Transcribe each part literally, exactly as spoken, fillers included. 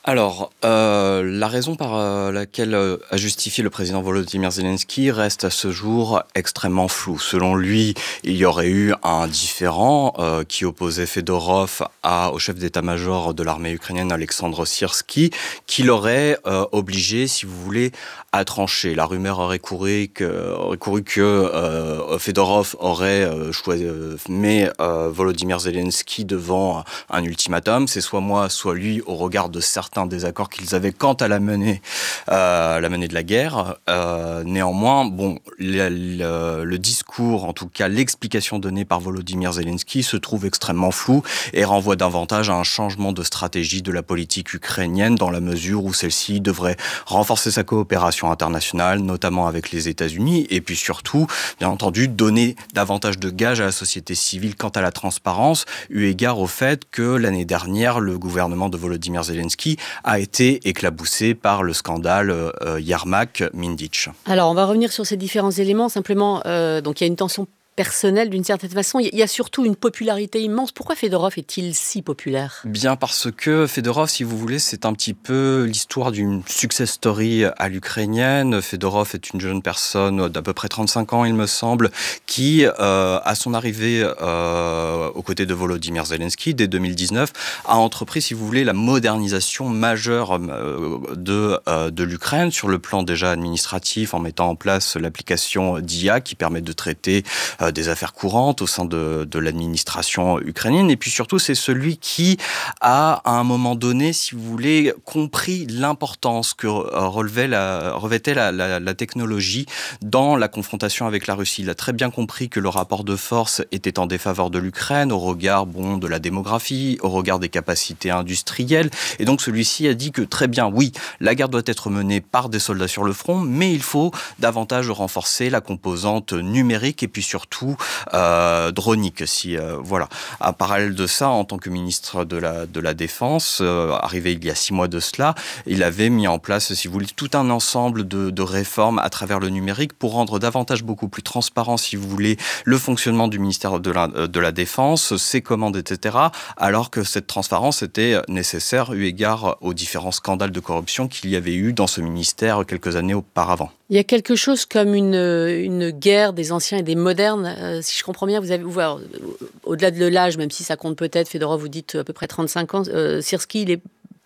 Alors, euh, la raison par euh, laquelle euh, a justifié le président Volodymyr Zelensky reste à ce jour extrêmement floue. Selon lui, il y aurait eu un différend euh, qui opposait Fedorov à, au chef d'état-major de l'armée ukrainienne, Alexandre Syrsky, qui l'aurait euh, obligé, si vous voulez, à trancher. La rumeur aurait couru que, aurait couru que euh, Fedorov aurait euh, choisi, euh, mis euh, Volodymyr Zelensky devant un ultimatum. C'est soit moi, soit lui, au regard de certains désaccords qu'ils avaient quant à la menée, euh, la menée de la guerre. Euh, néanmoins, bon, le, le, le discours, en tout cas l'explication donnée par Volodymyr Zelensky se trouve extrêmement floue et renvoie davantage à un changement de stratégie de la politique ukrainienne dans la mesure où celle-ci devrait renforcer sa coopération internationale, notamment avec les États-Unis, et puis surtout, bien entendu, donner davantage de gages à la société civile quant à la transparence, eu égard au fait que l'année dernière, le gouvernement de Volodymyr Zelensky a été éclaboussé par le scandale euh, Yermak-Minditch. Alors, on va revenir sur ces différents éléments. Simplement, euh, donc il y a une tension personnelle d'une certaine façon. Il y a surtout une popularité immense. Pourquoi Fedorov est-il si populaire ? Bien parce que Fedorov, si vous voulez, c'est un petit peu l'histoire d'une success story à l'ukrainienne. Fedorov est une jeune personne d'à peu près trente-cinq ans, il me semble, qui, euh, à son arrivée euh, aux côtés de Volodymyr Zelensky, dès deux mille dix-neuf, a entrepris, si vous voulez, la modernisation majeure euh, de, euh, de l'Ukraine, sur le plan déjà administratif, en mettant en place l'application d'I A qui permet de traiter euh, des affaires courantes au sein de, de l'administration ukrainienne. Et puis surtout, c'est celui qui a, à un moment donné, si vous voulez, compris l'importance que relevait la, revêtait la, la, la technologie dans la confrontation avec la Russie. Il a très bien compris que le rapport de force était en défaveur de l'Ukraine, au regard bon, de la démographie, au regard des capacités industrielles. Et donc celui-ci a dit que très bien, oui, la guerre doit être menée par des soldats sur le front, mais il faut davantage renforcer la composante numérique et puis surtout euh, dronique. Si, euh, voilà. En parallèle de ça, en tant que ministre de la, de la Défense, euh, arrivé il y a six mois de cela, il avait mis en place, si vous voulez, tout un ensemble de, de réformes à travers le numérique pour rendre davantage, beaucoup plus transparent, si vous voulez, le fonctionnement du ministère de la, de la Défense, ses commandes, et cetera, alors que cette transparence était nécessaire eu égard aux différents scandales de corruption qu'il y avait eu dans ce ministère quelques années auparavant. Il y a quelque chose comme une, une guerre des anciens et des modernes. Euh, si je comprends bien, vous avez, vous, alors, au-delà de l'âge, même si ça compte peut-être, Fedorov, vous dites à peu près trente-cinq ans, euh, Syrsky, il est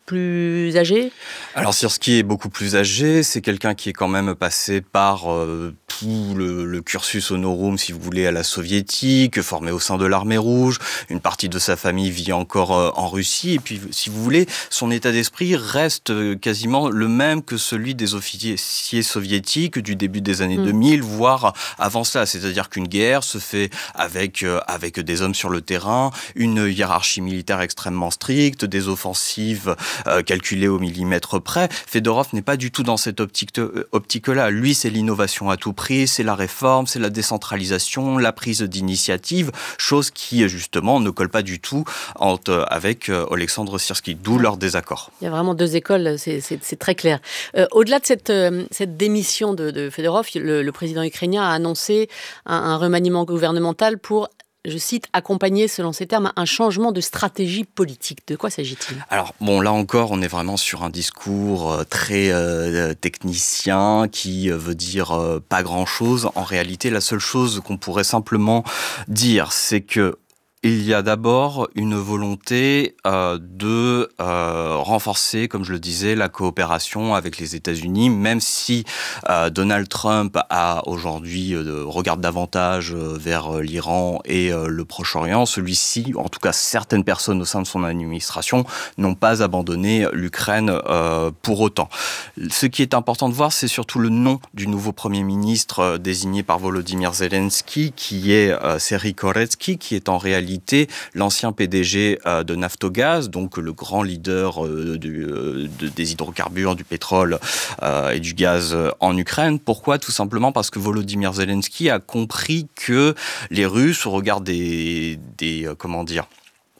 plus âgé ? Alors Syrsky est beaucoup plus âgé, c'est quelqu'un qui est quand même passé par euh, tout le, le cursus honorum, si vous voulez, à la soviétique, formé au sein de l'armée rouge, une partie de sa famille vit encore euh, en Russie, et puis si vous voulez, son état d'esprit reste euh, quasiment le même que celui des officiers soviétiques du début des années mmh. deux mille, voire avant cela, c'est-à-dire qu'une guerre se fait avec, euh, avec des hommes sur le terrain, une hiérarchie militaire extrêmement stricte, des offensives Euh, calculé au millimètre près. Fedorov n'est pas du tout dans cette optique, euh, optique-là. Lui, c'est l'innovation à tout prix, c'est la réforme, c'est la décentralisation, la prise d'initiative, chose qui, justement, ne colle pas du tout entre, avec euh, Alexandre Syrsky, d'où leur désaccord. Il y a vraiment deux écoles, c'est, c'est, c'est très clair. Euh, au-delà de cette, euh, cette démission de, de Fedorov, le, le président ukrainien a annoncé un, un remaniement gouvernemental pour, je cite, accompagner, selon ces termes, un changement de stratégie politique. De quoi s'agit-il ? Alors, bon, là encore, on est vraiment sur un discours très euh, technicien qui veut dire euh, pas grand-chose. En réalité, la seule chose qu'on pourrait simplement dire, c'est que il y a d'abord une volonté euh, de euh, renforcer, comme je le disais, la coopération avec les États-Unis, même si euh, Donald Trump a aujourd'hui euh, regarde davantage euh, vers l'Iran et euh, le Proche-Orient. Celui-ci, en tout cas certaines personnes au sein de son administration, n'ont pas abandonné l'Ukraine euh, pour autant. Ce qui est important de voir, c'est surtout le nom du nouveau Premier ministre euh, désigné par Volodymyr Zelensky, qui est euh, Serhiy Koretsky, qui est en réalité l'ancien P D G euh, de Naftogaz, donc le grand leader euh, du, euh, de, des hydrocarbures, du pétrole euh, et du gaz euh, en Ukraine. Pourquoi ? Tout simplement parce que Volodymyr Zelensky a compris que les Russes, au regard des, des euh, comment dire,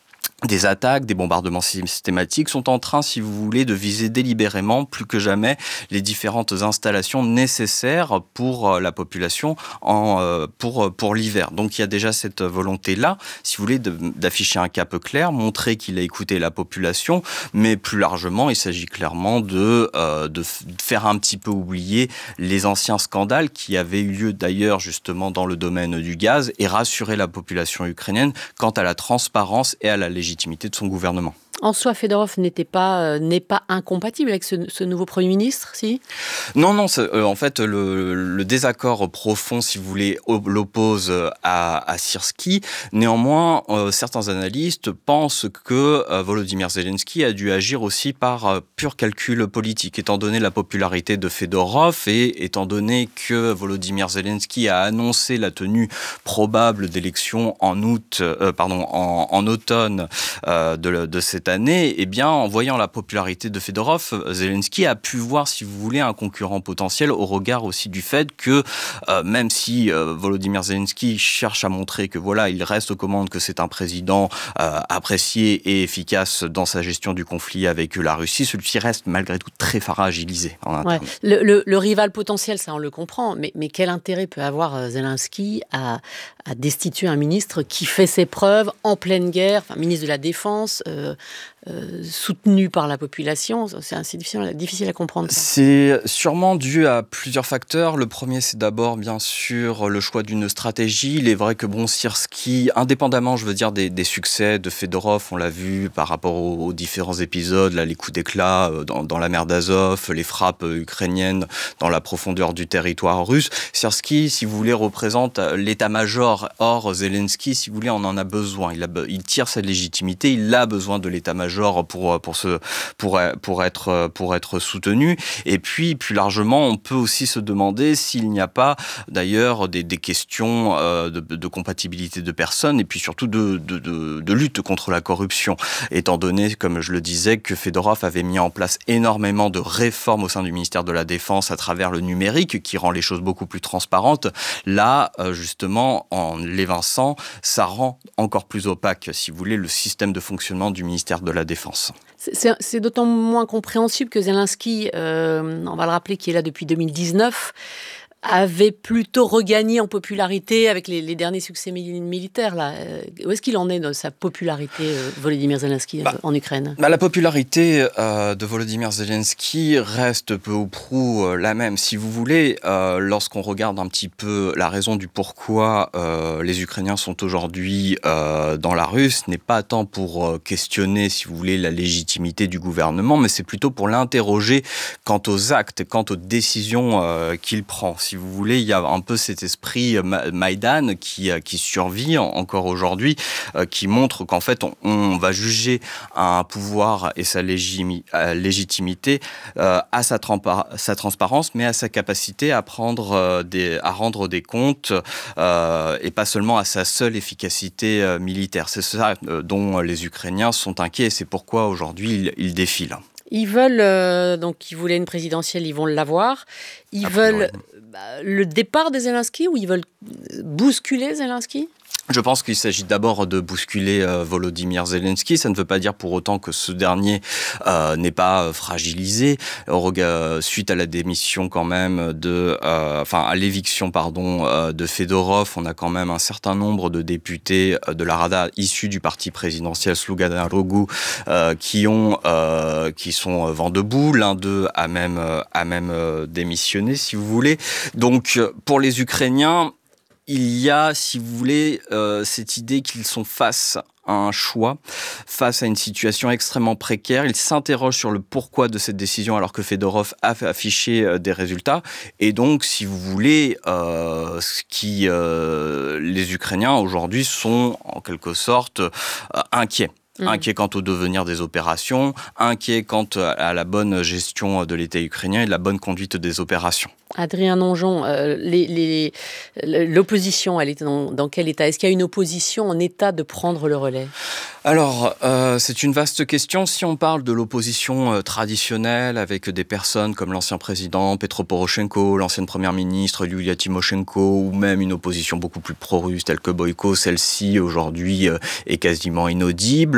des attaques, des bombardements systématiques, sont en train, si vous voulez, de viser délibérément, plus que jamais, les différentes installations nécessaires pour la population en, pour, pour l'hiver. Donc il y a déjà cette volonté-là, si vous voulez, de, d'afficher un cap clair, montrer qu'il a écouté la population, mais plus largement, il s'agit clairement de, euh, de faire un petit peu oublier les anciens scandales qui avaient eu lieu d'ailleurs justement dans le domaine du gaz et rassurer la population ukrainienne quant à la transparence et à la légitimité de son gouvernement. En soi, Fedorov n'était pas, euh, n'est pas incompatible avec ce, ce nouveau Premier ministre, si ? Non, non, euh, en fait, le, le désaccord profond, si vous voulez, l'oppose à, à Syrski. Néanmoins, euh, certains analystes pensent que euh, Volodymyr Zelensky a dû agir aussi par euh, pur calcul politique, étant donné la popularité de Fedorov et étant donné que Volodymyr Zelensky a annoncé la tenue probable d'élections en août, euh, pardon, en, en automne euh, de, de cette année. année, eh bien, en voyant la popularité de Fedorov, Zelensky a pu voir, si vous voulez, un concurrent potentiel au regard aussi du fait que, euh, même si euh, Volodymyr Zelensky cherche à montrer que voilà, il reste aux commandes, que c'est un président euh, apprécié et efficace dans sa gestion du conflit avec la Russie, celui-ci reste malgré tout très fragilisé en interne. Ouais. Le, le, le rival potentiel, ça on le comprend, mais, mais quel intérêt peut avoir Zelensky à, à destituer un ministre qui fait ses preuves en pleine guerre, enfin ministre de la Défense, euh, Euh, soutenu par la population? C'est assez difficile, difficile à comprendre. Ça. C'est sûrement dû à plusieurs facteurs. Le premier, c'est d'abord, bien sûr, le choix d'une stratégie. Il est vrai que bon, Syrski, indépendamment, je veux dire, des, des succès de Fedorov, on l'a vu par rapport aux, aux différents épisodes, là, les coups d'éclat dans, dans la mer d'Azov, les frappes ukrainiennes dans la profondeur du territoire russe. Syrski, si vous voulez, représente l'état-major. Or, Zelensky, si vous voulez, on en a besoin. Il, a, il tire sa légitimité, il a besoin de l'état-major pour pour se pour pour être pour être soutenu. Et puis plus largement, on peut aussi se demander s'il n'y a pas d'ailleurs des, des questions euh, de, de compatibilité de personnes et puis surtout de, de de de lutte contre la corruption, étant donné, comme je le disais, que Fedorov avait mis en place énormément de réformes au sein du ministère de la Défense à travers le numérique qui rend les choses beaucoup plus transparentes. Là, euh, justement, en l'évinçant, ça rend encore plus opaque, si vous voulez, le système de fonctionnement du ministère de la Défense. C'est, c'est d'autant moins compréhensible que Zelensky, euh, on va le rappeler, qui est là depuis deux mille dix-neuf, avait plutôt regagné en popularité avec les, les derniers succès militaires. Là. Où est-ce qu'il en est de sa popularité, euh, Volodymyr Zelensky, bah, en Ukraine ? bah, La popularité euh, de Volodymyr Zelensky reste peu ou prou euh, la même. Si vous voulez, euh, lorsqu'on regarde un petit peu la raison du pourquoi euh, les Ukrainiens sont aujourd'hui euh, dans la rue, ce n'est pas tant pour euh, questionner, si vous voulez, la légitimité du gouvernement, mais c'est plutôt pour l'interroger quant aux actes, quant aux décisions euh, qu'il prend. Si vous voulez, il y a un peu cet esprit Maïdan qui, qui survit encore aujourd'hui, euh, qui montre qu'en fait, on, on va juger un pouvoir et sa légimi, euh, légitimité euh, à sa, trempa, sa transparence, mais à sa capacité à, prendre, euh, des, à rendre des comptes euh, et pas seulement à sa seule efficacité euh, militaire. C'est ça euh, dont les Ukrainiens sont inquiets et c'est pourquoi aujourd'hui ils, ils défilent. Ils veulent, euh, donc ils voulaient une présidentielle, ils vont l'avoir. Ils Après, veulent ouais. bah, le départ de Zelensky ou ils veulent bousculer Zelensky ? Je pense qu'il s'agit d'abord de bousculer euh, Volodymyr Zelensky. Ça ne veut pas dire pour autant que ce dernier euh, n'est pas euh, fragilisé. Euh, suite à la démission quand même de, euh, enfin à l'éviction pardon euh, de Fedorov, on a quand même un certain nombre de députés euh, de la Rada issus du parti présidentiel Sluga Narodu euh, qui ont, euh, qui sont vent debout. L'un d'eux a même euh, a même euh, démissionné, si vous voulez. Donc pour les Ukrainiens, il y a, si vous voulez, euh, cette idée qu'ils sont face à un choix, face à une situation extrêmement précaire. Ils s'interrogent sur le pourquoi de cette décision alors que Fedorov a affiché euh, des résultats. Et donc, si vous voulez, euh, ce qui, euh, les Ukrainiens aujourd'hui sont en quelque sorte euh, inquiets. Mmh. Inquiet quant au devenir des opérations, inquiet quant à la bonne gestion de l'État ukrainien et de la bonne conduite des opérations. Adrien Nonjon, euh, les, les, l'opposition, elle est dans, dans quel état ? Est-ce qu'il y a une opposition en état de prendre le relais ? Alors, euh, c'est une vaste question. Si on parle de l'opposition euh, traditionnelle, avec des personnes comme l'ancien président Petro Poroshenko, l'ancienne première ministre Yulia Tymoshenko, ou même une opposition beaucoup plus pro-russe telle que Boyko, celle-ci aujourd'hui euh, est quasiment inaudible.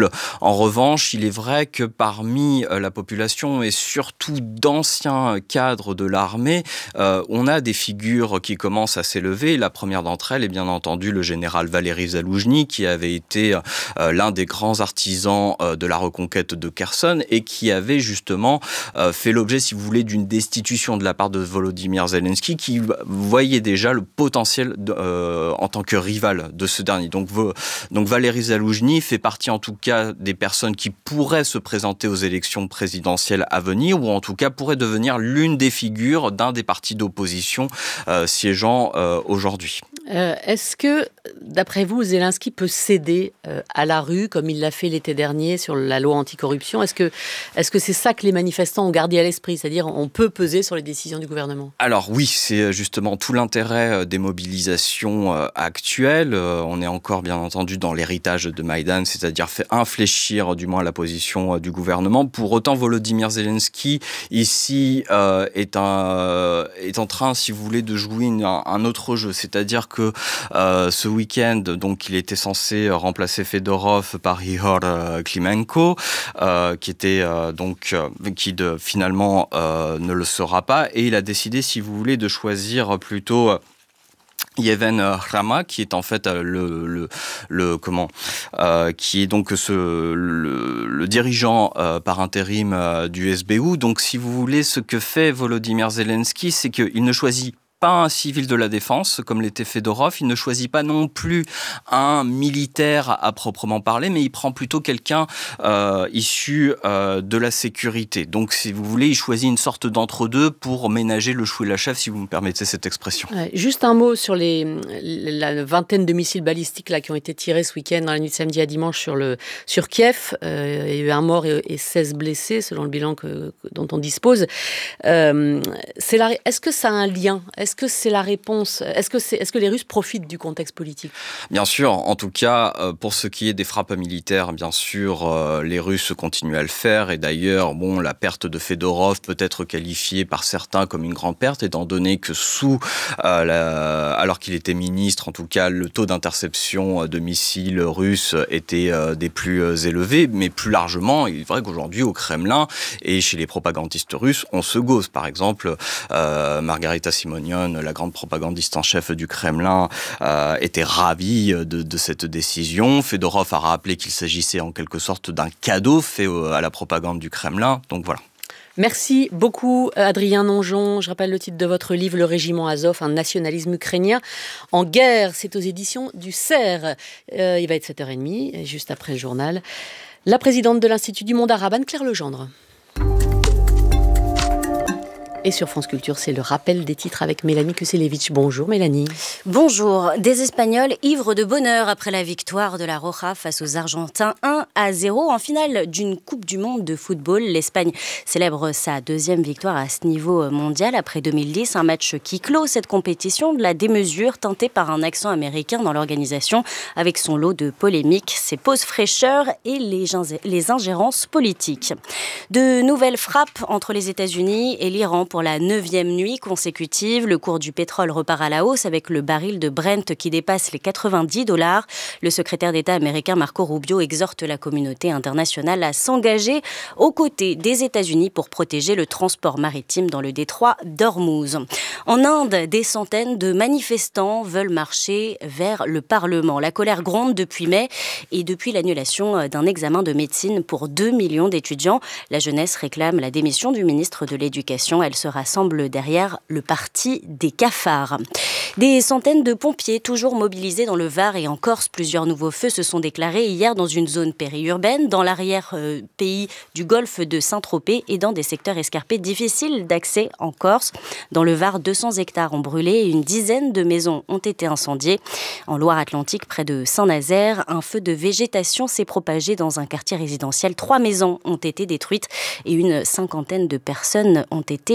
cible. En revanche, il est vrai que parmi euh, la population et surtout d'anciens cadres de l'armée, euh, on a des figures qui commencent à s'élever. La première d'entre elles est bien entendu le général Valéry Zaloujny, qui avait été euh, l'un des grands artisans euh, de la reconquête de Kherson et qui avait justement euh, fait l'objet, si vous voulez, d'une destitution de la part de Volodymyr Zelensky, qui voyait déjà le potentiel de, euh, en tant que rival de ce dernier. Donc, donc Valéry Zaloujny fait partie en tout cas des personnes qui pourraient se présenter aux élections présidentielles à venir, ou en tout cas pourraient devenir l'une des figures d'un des partis d'opposition euh, siégeant euh, aujourd'hui. Euh, est-ce que, d'après vous, Zelensky peut céder euh, à la rue, comme il l'a fait l'été dernier sur la loi anticorruption ? Est-ce que, est-ce que c'est ça que les manifestants ont gardé à l'esprit ? C'est-à-dire, on peut peser sur les décisions du gouvernement ? Alors oui, c'est justement tout l'intérêt des mobilisations euh, actuelles. Euh, on est encore, bien entendu, dans l'héritage de Maïdan, c'est-à-dire fait infléchir, du moins, la position euh, du gouvernement. Pour autant, Volodymyr Zelensky, ici, euh, est, un, est en train, si vous voulez, de jouer une, un, un autre jeu, c'est-à-dire que euh, ce week-end, donc, il était censé remplacer Fedorov par Ihor euh, Klimenko, euh, qui était euh, donc euh, qui de, finalement euh, ne le sera pas, et il a décidé, si vous voulez, de choisir plutôt euh, Yevhen Hrama, qui est en fait le, le, le comment, euh, qui est donc ce, le, le dirigeant euh, par intérim euh, du S B U. Donc, si vous voulez, ce que fait Volodymyr Zelensky, c'est qu'il ne choisit pas un civil de la défense, comme l'était Fedorov. Il ne choisit pas non plus un militaire à proprement parler, mais il prend plutôt quelqu'un euh, issu euh, de la sécurité. Donc, si vous voulez, il choisit une sorte d'entre-deux pour ménager le chou et la chèvre, si vous me permettez cette expression. Ouais, juste un mot sur les, la vingtaine de missiles balistiques là, qui ont été tirés ce week-end, dans la nuit de samedi à dimanche, sur, le, sur Kiev. Euh, il y a eu un mort et, et seize blessés, selon le bilan que, dont on dispose. Euh, c'est la, est-ce que ça a un lien ? Est-ce que c'est la réponse ? Est-ce que, c'est, est-ce que les Russes profitent du contexte politique ? Bien sûr, en tout cas, pour ce qui est des frappes militaires, bien sûr, les Russes continuent à le faire. Et d'ailleurs, bon, la perte de Fedorov peut être qualifiée par certains comme une grande perte, étant donné que sous, euh, la, alors qu'il était ministre, en tout cas, le taux d'interception de missiles russes était euh, des plus euh, élevés. Mais plus largement, il est vrai qu'aujourd'hui, au Kremlin et chez les propagandistes russes, on se gauze. Par exemple, euh, Margarita Simonian, la grande propagandiste en chef du Kremlin, euh, était ravie de, de cette décision. Fedorov a rappelé qu'il s'agissait en quelque sorte d'un cadeau fait à la propagande du Kremlin. Donc voilà. Merci beaucoup, Adrien Nonjon. Je rappelle le titre de votre livre, Le Régiment Azov, un nationalisme ukrainien en guerre. C'est aux éditions du Cerf. Euh, il va être sept heures trente, juste après le journal. La présidente de l'Institut du monde arabe, Anne-Claire Legendre. Et sur France Culture, c'est le rappel des titres avec Mélanie Kuselevich. Bonjour Mélanie. Bonjour. Des Espagnols ivres de bonheur après la victoire de la Roja face aux Argentins un à zéro en finale d'une Coupe du Monde de football. L'Espagne célèbre sa deuxième victoire à ce niveau mondial après deux mille dix. Un match qui clôt cette compétition de la démesure teintée par un accent américain dans l'organisation avec son lot de polémiques, ses pauses fraîcheurs et les, les ingérences politiques. De nouvelles frappes entre les États-Unis et l'Iran pour la neuvième nuit consécutive. Le cours du pétrole repart à la hausse avec le baril de Brent qui dépasse les quatre-vingt-dix dollars. Le secrétaire d'État américain Marco Rubio exhorte la communauté internationale à s'engager aux côtés des États-Unis pour protéger le transport maritime dans le détroit d'Ormuz. En Inde, des centaines de manifestants veulent marcher vers le Parlement. La colère gronde depuis mai et depuis l'annulation d'un examen de médecine pour deux millions d'étudiants. La jeunesse réclame la démission du ministre de l'Éducation. Elle se rassemble derrière le parti des cafards. Des centaines de pompiers toujours mobilisés dans le Var et en Corse. Plusieurs nouveaux feux se sont déclarés hier dans une zone périurbaine, dans l'arrière-pays du golfe de Saint-Tropez et dans des secteurs escarpés difficiles d'accès en Corse. Dans le Var, deux cents hectares ont brûlé et une dizaine de maisons ont été incendiées. En Loire-Atlantique, près de Saint-Nazaire, un feu de végétation s'est propagé dans un quartier résidentiel. Trois maisons ont été détruites et une cinquantaine de personnes ont été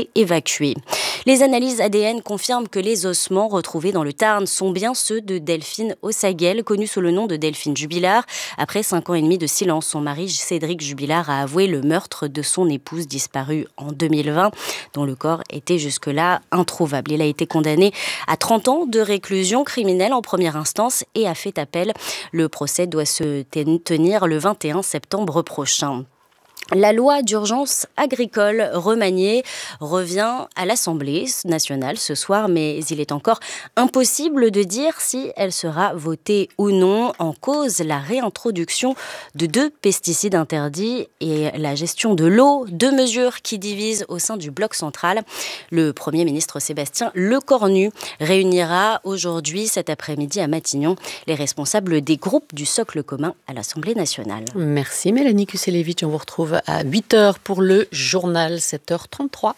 été évacués. Les analyses A D N confirment que les ossements retrouvés dans le Tarn sont bien ceux de Delphine Ossaguel, connue sous le nom de Delphine Jubilard. Après cinq ans et demi de silence, son mari Cédric Jubilard a avoué le meurtre de son épouse disparue en deux mille vingt, dont le corps était jusque-là introuvable. Il a été condamné à trente ans de réclusion criminelle en première instance et a fait appel. Le procès doit se tenir le vingt et un septembre prochain. La loi d'urgence agricole remaniée revient à l'Assemblée nationale ce soir, mais il est encore impossible de dire si elle sera votée ou non. En cause, la réintroduction de deux pesticides interdits et la gestion de l'eau, deux mesures qui divisent au sein du bloc central. Le Premier ministre Sébastien Lecornu réunira aujourd'hui, cet après-midi à Matignon, les responsables des groupes du socle commun à l'Assemblée nationale. Merci Mélanie Kuselevich, on vous retrouve à huit heures pour le journal, sept heures trente-trois.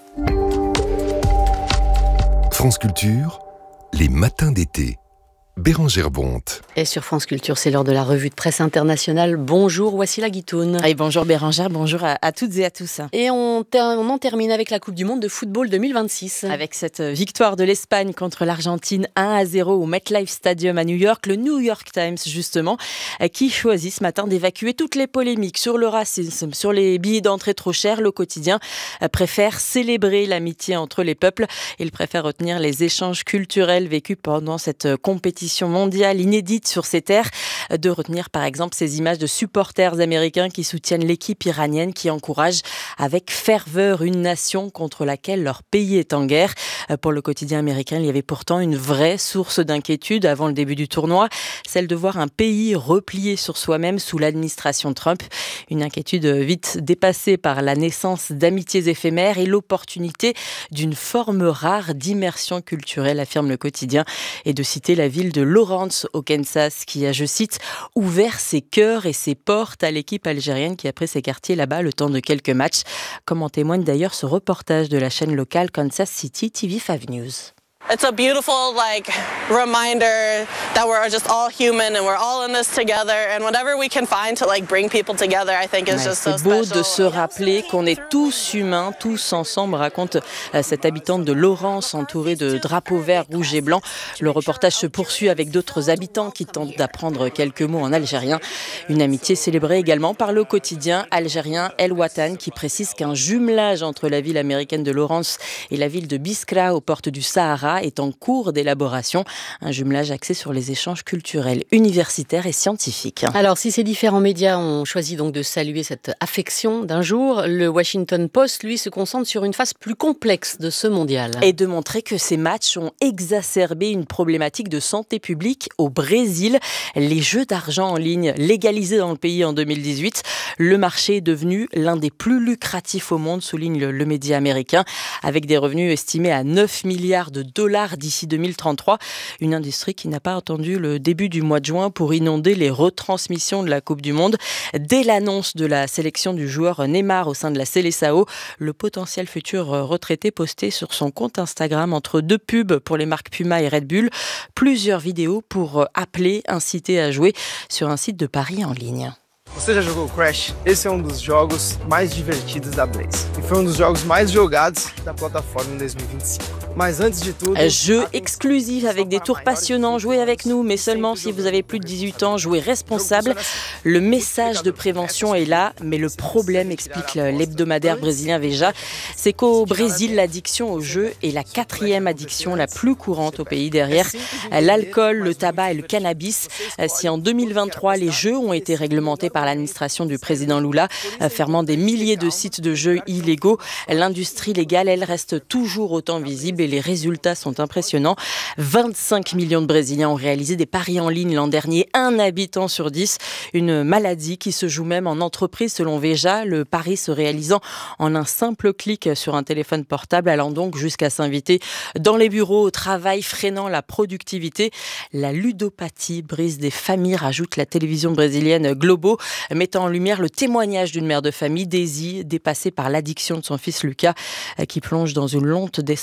France Culture, les matins d'été. Bérangère Bonte. Et sur France Culture, c'est l'heure de la revue de presse internationale. Bonjour, Wassila Guitoun. Et bonjour Bérangère, bonjour à, à toutes et à tous. Et on, ter- on en termine avec la Coupe du Monde de football deux mille vingt-six. Avec cette victoire de l'Espagne contre l'Argentine un à zéro au MetLife Stadium à New York, le New York Times justement, qui choisit ce matin d'évacuer toutes les polémiques sur le racisme, sur les billets d'entrée trop chers. Le quotidien préfère célébrer l'amitié entre les peuples. Il préfère retenir les échanges culturels vécus pendant cette compétition mondiale inédite sur ces terres, de retenir par exemple ces images de supporters américains qui soutiennent l'équipe iranienne qui encourage avec ferveur une nation contre laquelle leur pays est en guerre. Pour le quotidien américain, il y avait pourtant une vraie source d'inquiétude avant le début du tournoi, celle de voir un pays replié sur soi-même sous l'administration Trump. Une inquiétude vite dépassée par la naissance d'amitiés éphémères et l'opportunité d'une forme rare d'immersion culturelle, affirme le quotidien, et de citer la ville de Lawrence au Kansas qui a, je cite, ouvert ses cœurs et ses portes à l'équipe algérienne qui a pris ses quartiers là-bas le temps de quelques matchs, comme en témoigne d'ailleurs ce reportage de la chaîne locale Kansas City T V cinq News. It's a beautiful like reminder that we're just all human and we're all in this together and whatever we can find to like bring people together I think is ouais, just so c'est beau special. de se rappeler qu'on est tous humains, tous ensemble, raconte euh, cette habitante de Lawrence entourée de drapeaux verts, rouges et blancs. Le reportage se poursuit avec d'autres habitants qui tentent d'apprendre quelques mots en algérien. Une amitié célébrée également par le quotidien algérien El Watan qui précise qu'un jumelage entre la ville américaine de Lawrence et la ville de Biskra aux portes du Sahara est en cours d'élaboration. Un jumelage axé sur les échanges culturels, universitaires et scientifiques. Alors, si ces différents médias ont choisi donc de saluer cette affection d'un jour, le Washington Post, lui, se concentre sur une phase plus complexe de ce mondial. Et de montrer que ces matchs ont exacerbé une problématique de santé publique au Brésil. Les jeux d'argent en ligne légalisés dans le pays en deux mille dix-huit. Le marché est devenu l'un des plus lucratifs au monde, souligne le, le média américain, avec des revenus estimés à neuf milliards de dollars d'ici deux mille trente-trois. Une industrie qui n'a pas attendu le début du mois de juin pour inonder les retransmissions de la Coupe du Monde. Dès l'annonce de la sélection du joueur Neymar au sein de la Seleção, le potentiel futur retraité postait sur son compte Instagram entre deux pubs pour les marques Puma et Red Bull, plusieurs vidéos pour appeler, inciter à jouer sur un site de paris en ligne. Você já jogou Crash? Esse é um dos jogos mais divertidos da Blaze e foi um dos jogos mais jogados da plataforma em dois mil e vinte e cinco. Mas antes de tudo, jeu exclusif avec des tours passionnants, jouez avec nous, mais seulement si vous avez plus de dix-huit ans, jouez responsable. Le message de prévention est là, mais le problème, explique l'hebdomadaire brésilien Veja, c'est qu'au Brésil, l'addiction au jeu est la quatrième addiction la plus courante au pays, derrière l'alcool, le tabac et le cannabis. Si en deux mille vingt-trois, les jeux ont été réglementés par l'administration du président Lula, fermant des milliers de sites de jeux illégaux, l'industrie légale, elle, reste toujours autant visible et les résultats sont impressionnants. vingt-cinq millions de Brésiliens ont réalisé des paris en ligne l'an dernier, un habitant sur dix. Une maladie qui se joue même en entreprise selon Veja, le pari se réalisant en un simple clic sur un téléphone portable, allant donc jusqu'à s'inviter dans les bureaux au travail, freinant la productivité. La ludopathie brise des familles, rajoute la télévision brésilienne Globo, mettant en lumière le témoignage d'une mère de famille, Daisy, dépassée par l'addiction de son fils Lucas, qui plonge dans une lente descente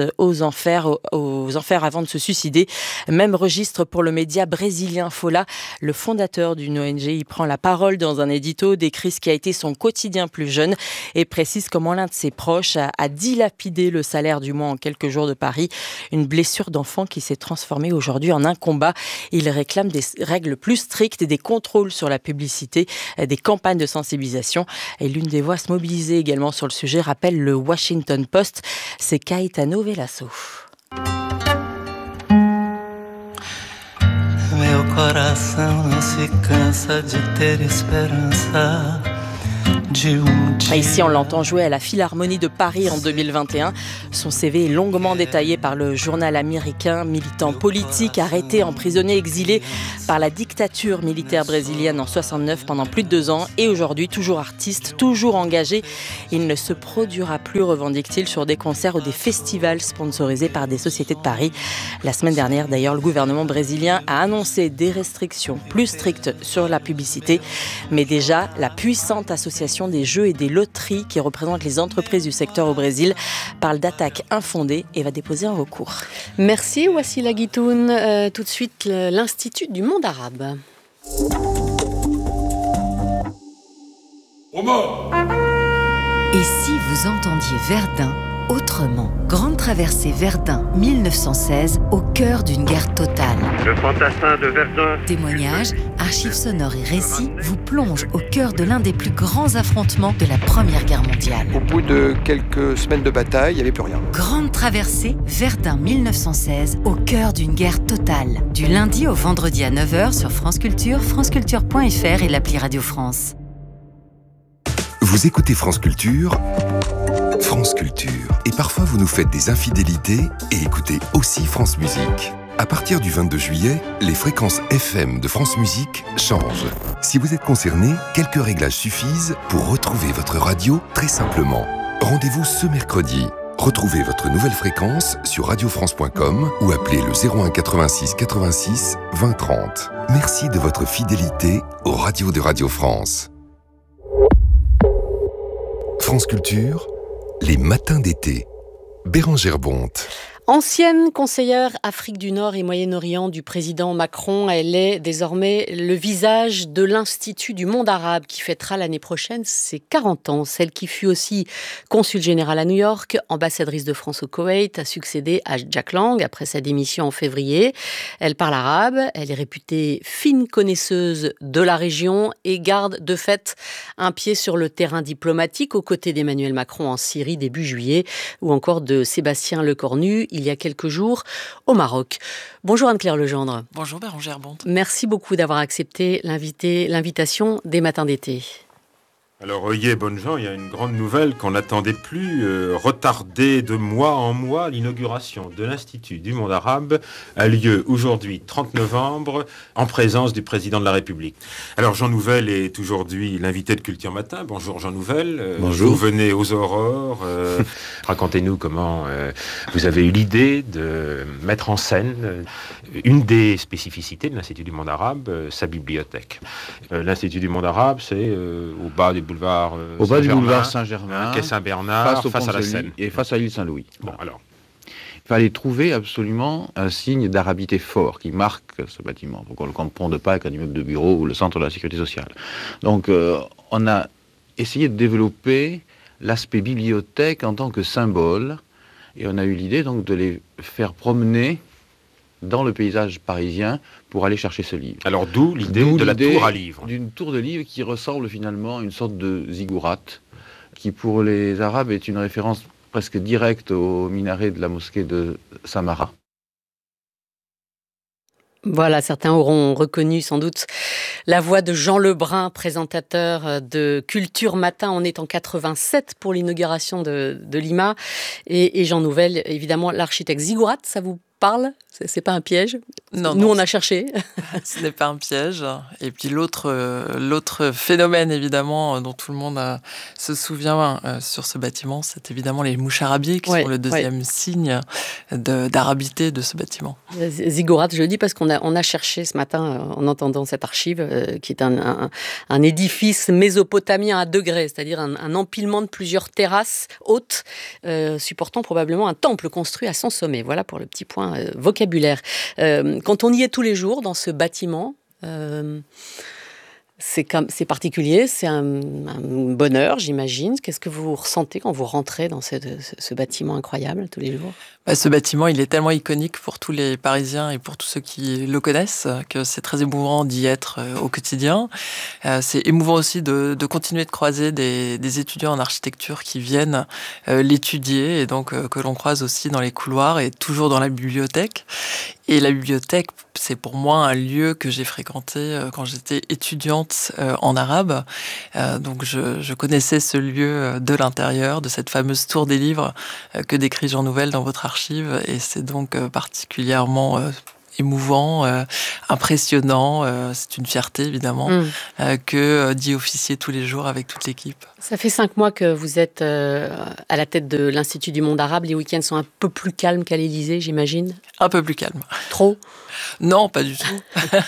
aux enfers, aux, aux enfers avant de se suicider. Même registre pour le média brésilien Folha. Le fondateur d'une O N G y prend la parole dans un édito, décrit ce qui a été son quotidien plus jeune et précise comment l'un de ses proches a, a dilapidé le salaire du mois en quelques jours de Paris. Une blessure d'enfant qui s'est transformée aujourd'hui en un combat. Il réclame des règles plus strictes et des contrôles sur la publicité, des campagnes de sensibilisation. Et l'une des voix à se mobiliser également sur le sujet rappelle le Washington Post. C'est Caetano Veloso. Meu coração não se cansa de ter esperança. Ici, on l'entend jouer à la Philharmonie de Paris en deux mille vingt et un. Son C V est longuement détaillé par le journal américain. Militant politique, arrêté, emprisonné, exilé par la dictature militaire brésilienne en soixante-neuf pendant plus de deux ans. Et aujourd'hui, toujours artiste, toujours engagé. Il ne se produira plus, revendique-t-il, sur des concerts ou des festivals sponsorisés par des sociétés de Paris. La semaine dernière, d'ailleurs, le gouvernement brésilien a annoncé des restrictions plus strictes sur la publicité. Mais déjà, la puissante association des jeux et des loteries qui représentent les entreprises du secteur au Brésil parle d'attaques infondées et va déposer un recours. Merci Wassila Guitoun. Euh, tout de suite, l'Institut du monde arabe. Et si vous entendiez Verdun autrement? Grande traversée Verdun mille neuf cent seize, au cœur d'une guerre totale. Le fantassin de Verdun. Témoignages, archives sonores et récits vous plongent au cœur de l'un des plus grands affrontements de la Première Guerre mondiale. Au bout de quelques semaines de bataille, il n'y avait plus rien. Grande traversée Verdun mille neuf cent seize, au cœur d'une guerre totale. Du lundi au vendredi à neuf heures sur France Culture, franceculture point f r et l'appli Radio France. Vous écoutez France Culture, France Culture. Et parfois vous nous faites des infidélités et écoutez aussi France Musique. À partir du vingt-deux juillet, les fréquences F M de France Musique changent. Si vous êtes concerné, quelques réglages suffisent pour retrouver votre radio très simplement. Rendez-vous ce mercredi. Retrouvez votre nouvelle fréquence sur radio france point com ou appelez le zéro un quatre-vingt-six quatre-vingt-six vingt trente. Merci de votre fidélité aux radios de Radio France. France Culture, les matins d'été. Bérengère Bonte. Ancienne conseillère Afrique du Nord et Moyen-Orient du président Macron, elle est désormais le visage de l'Institut du monde arabe qui fêtera l'année prochaine ses quarante ans. Celle qui fut aussi consul général à New York, ambassadrice de France au Koweït, a succédé à Jack Lang après sa démission en février. Elle parle arabe, elle est réputée fine connaisseuse de la région et garde de fait un pied sur le terrain diplomatique aux côtés d'Emmanuel Macron en Syrie début juillet ou encore de Sébastien Lecornu il y a quelques jours au Maroc. Bonjour Anne-Claire Legendre. Bonjour Bérengère Bonte. Merci beaucoup d'avoir accepté l'invité, l'invitation des matins d'été. Alors, oyez, bonnes gens, il y a une grande nouvelle qu'on n'attendait plus, euh, retardée de mois en mois. L'inauguration de l'Institut du monde arabe a lieu aujourd'hui, trente novembre, en présence du président de la République. Alors, Jean Nouvel est aujourd'hui l'invité de Culture Matin. Bonjour Jean Nouvel. Euh, Bonjour. Vous venez aux aurores. Euh, racontez-nous comment euh, vous avez eu l'idée de mettre en scène euh, une des spécificités de l'Institut du monde arabe, euh, sa bibliothèque. Euh, L'Institut du monde arabe, c'est euh, au bas du boulevard euh, au bas du boulevard Saint-Germain, quai Saint-Bernard, face, au face à la Seine Seine et face à l'île Saint-Louis. Bon, alors. Il fallait trouver absolument un signe d'arabité fort qui marque ce bâtiment, pour qu'on ne le confonde pas avec un immeuble de bureau ou le centre de la sécurité sociale. Donc, euh, on a essayé de développer l'aspect bibliothèque en tant que symbole, et on a eu l'idée donc de les faire promener dans le paysage parisien pour aller chercher ce livre. Alors d'où l'idée d'où de l'idée la tour à livres. D'une tour de livres qui ressemble finalement à une sorte de ziggourate, qui pour les Arabes est une référence presque directe au minaret de la mosquée de Samara. Voilà, certains auront reconnu sans doute la voix de Jean Lebrun, présentateur de Culture Matin. On est en quatre-vingt-sept pour l'inauguration de, de l'I M A. Et, et Jean Nouvel, évidemment, l'architecte ziggourate, ça vous parle ? C'est pas un piège ? Non, Nous, non, on a cherché. Ce n'est pas un piège. Et puis l'autre, euh, l'autre phénomène, évidemment, dont tout le monde euh, se souvient euh, sur ce bâtiment, c'est évidemment les mouches arabiées, qui ouais, sont le deuxième ouais. signe de, d'arabité de ce bâtiment. Ziggorat, je le dis parce qu'on a, on a cherché ce matin, euh, en entendant cette archive, euh, qui est un, un, un édifice mésopotamien à degrés, c'est-à-dire un, un empilement de plusieurs terrasses hautes, euh, supportant probablement un temple construit à son sommet. Voilà pour le petit point euh, vocabulaire. Euh, Quand on y est tous les jours dans ce bâtiment, euh, c'est, comme, c'est particulier, c'est un, un bonheur, j'imagine. Qu'est-ce que vous ressentez quand vous rentrez dans ce, ce, ce bâtiment incroyable tous les jours ? Bah, ce bâtiment, il est tellement iconique pour tous les Parisiens et pour tous ceux qui le connaissent que c'est très émouvant d'y être euh, au quotidien. Euh, c'est émouvant aussi de, de continuer de croiser des, des étudiants en architecture qui viennent euh, l'étudier et donc euh, que l'on croise aussi dans les couloirs et toujours dans la bibliothèque. Et la bibliothèque, c'est pour moi un lieu que j'ai fréquenté euh, quand j'étais étudiante euh, en arabe. Euh, donc je, je connaissais ce lieu de l'intérieur, de cette fameuse tour des livres euh, que décrit Jean Nouvel dans votre archive. Et c'est donc euh, particulièrement euh, émouvant, euh, impressionnant. Euh, c'est une fierté, évidemment, mmh. euh, que euh, d'y officier tous les jours avec toute l'équipe. Ça fait cinq mois que vous êtes euh, à la tête de l'Institut du monde arabe. Les week-ends sont un peu plus calmes qu'à l'Élysée, j'imagine ? Un peu plus calmes. Trop ? Non, pas du tout.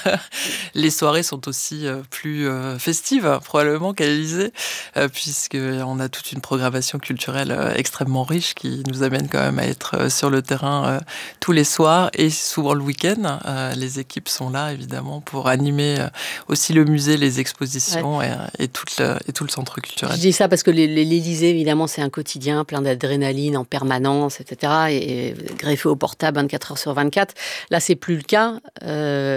Les soirées sont aussi euh, plus euh, festives, probablement, qu'à l'Élysée, euh, puisqu'on a toute une programmation culturelle euh, extrêmement riche qui nous amène quand même à être euh, sur le terrain euh, tous les soirs et souvent le week-end. Euh, les équipes sont là, évidemment, pour animer euh, aussi le musée, les expositions ouais. et, et, tout le, et tout le centre culturel. Je dis ça parce que l'Élysée, évidemment, c'est un quotidien plein d'adrénaline en permanence, et cetera. Et, et greffé au portable vingt-quatre heures sur vingt-quatre. Là, c'est plus le cas. Euh,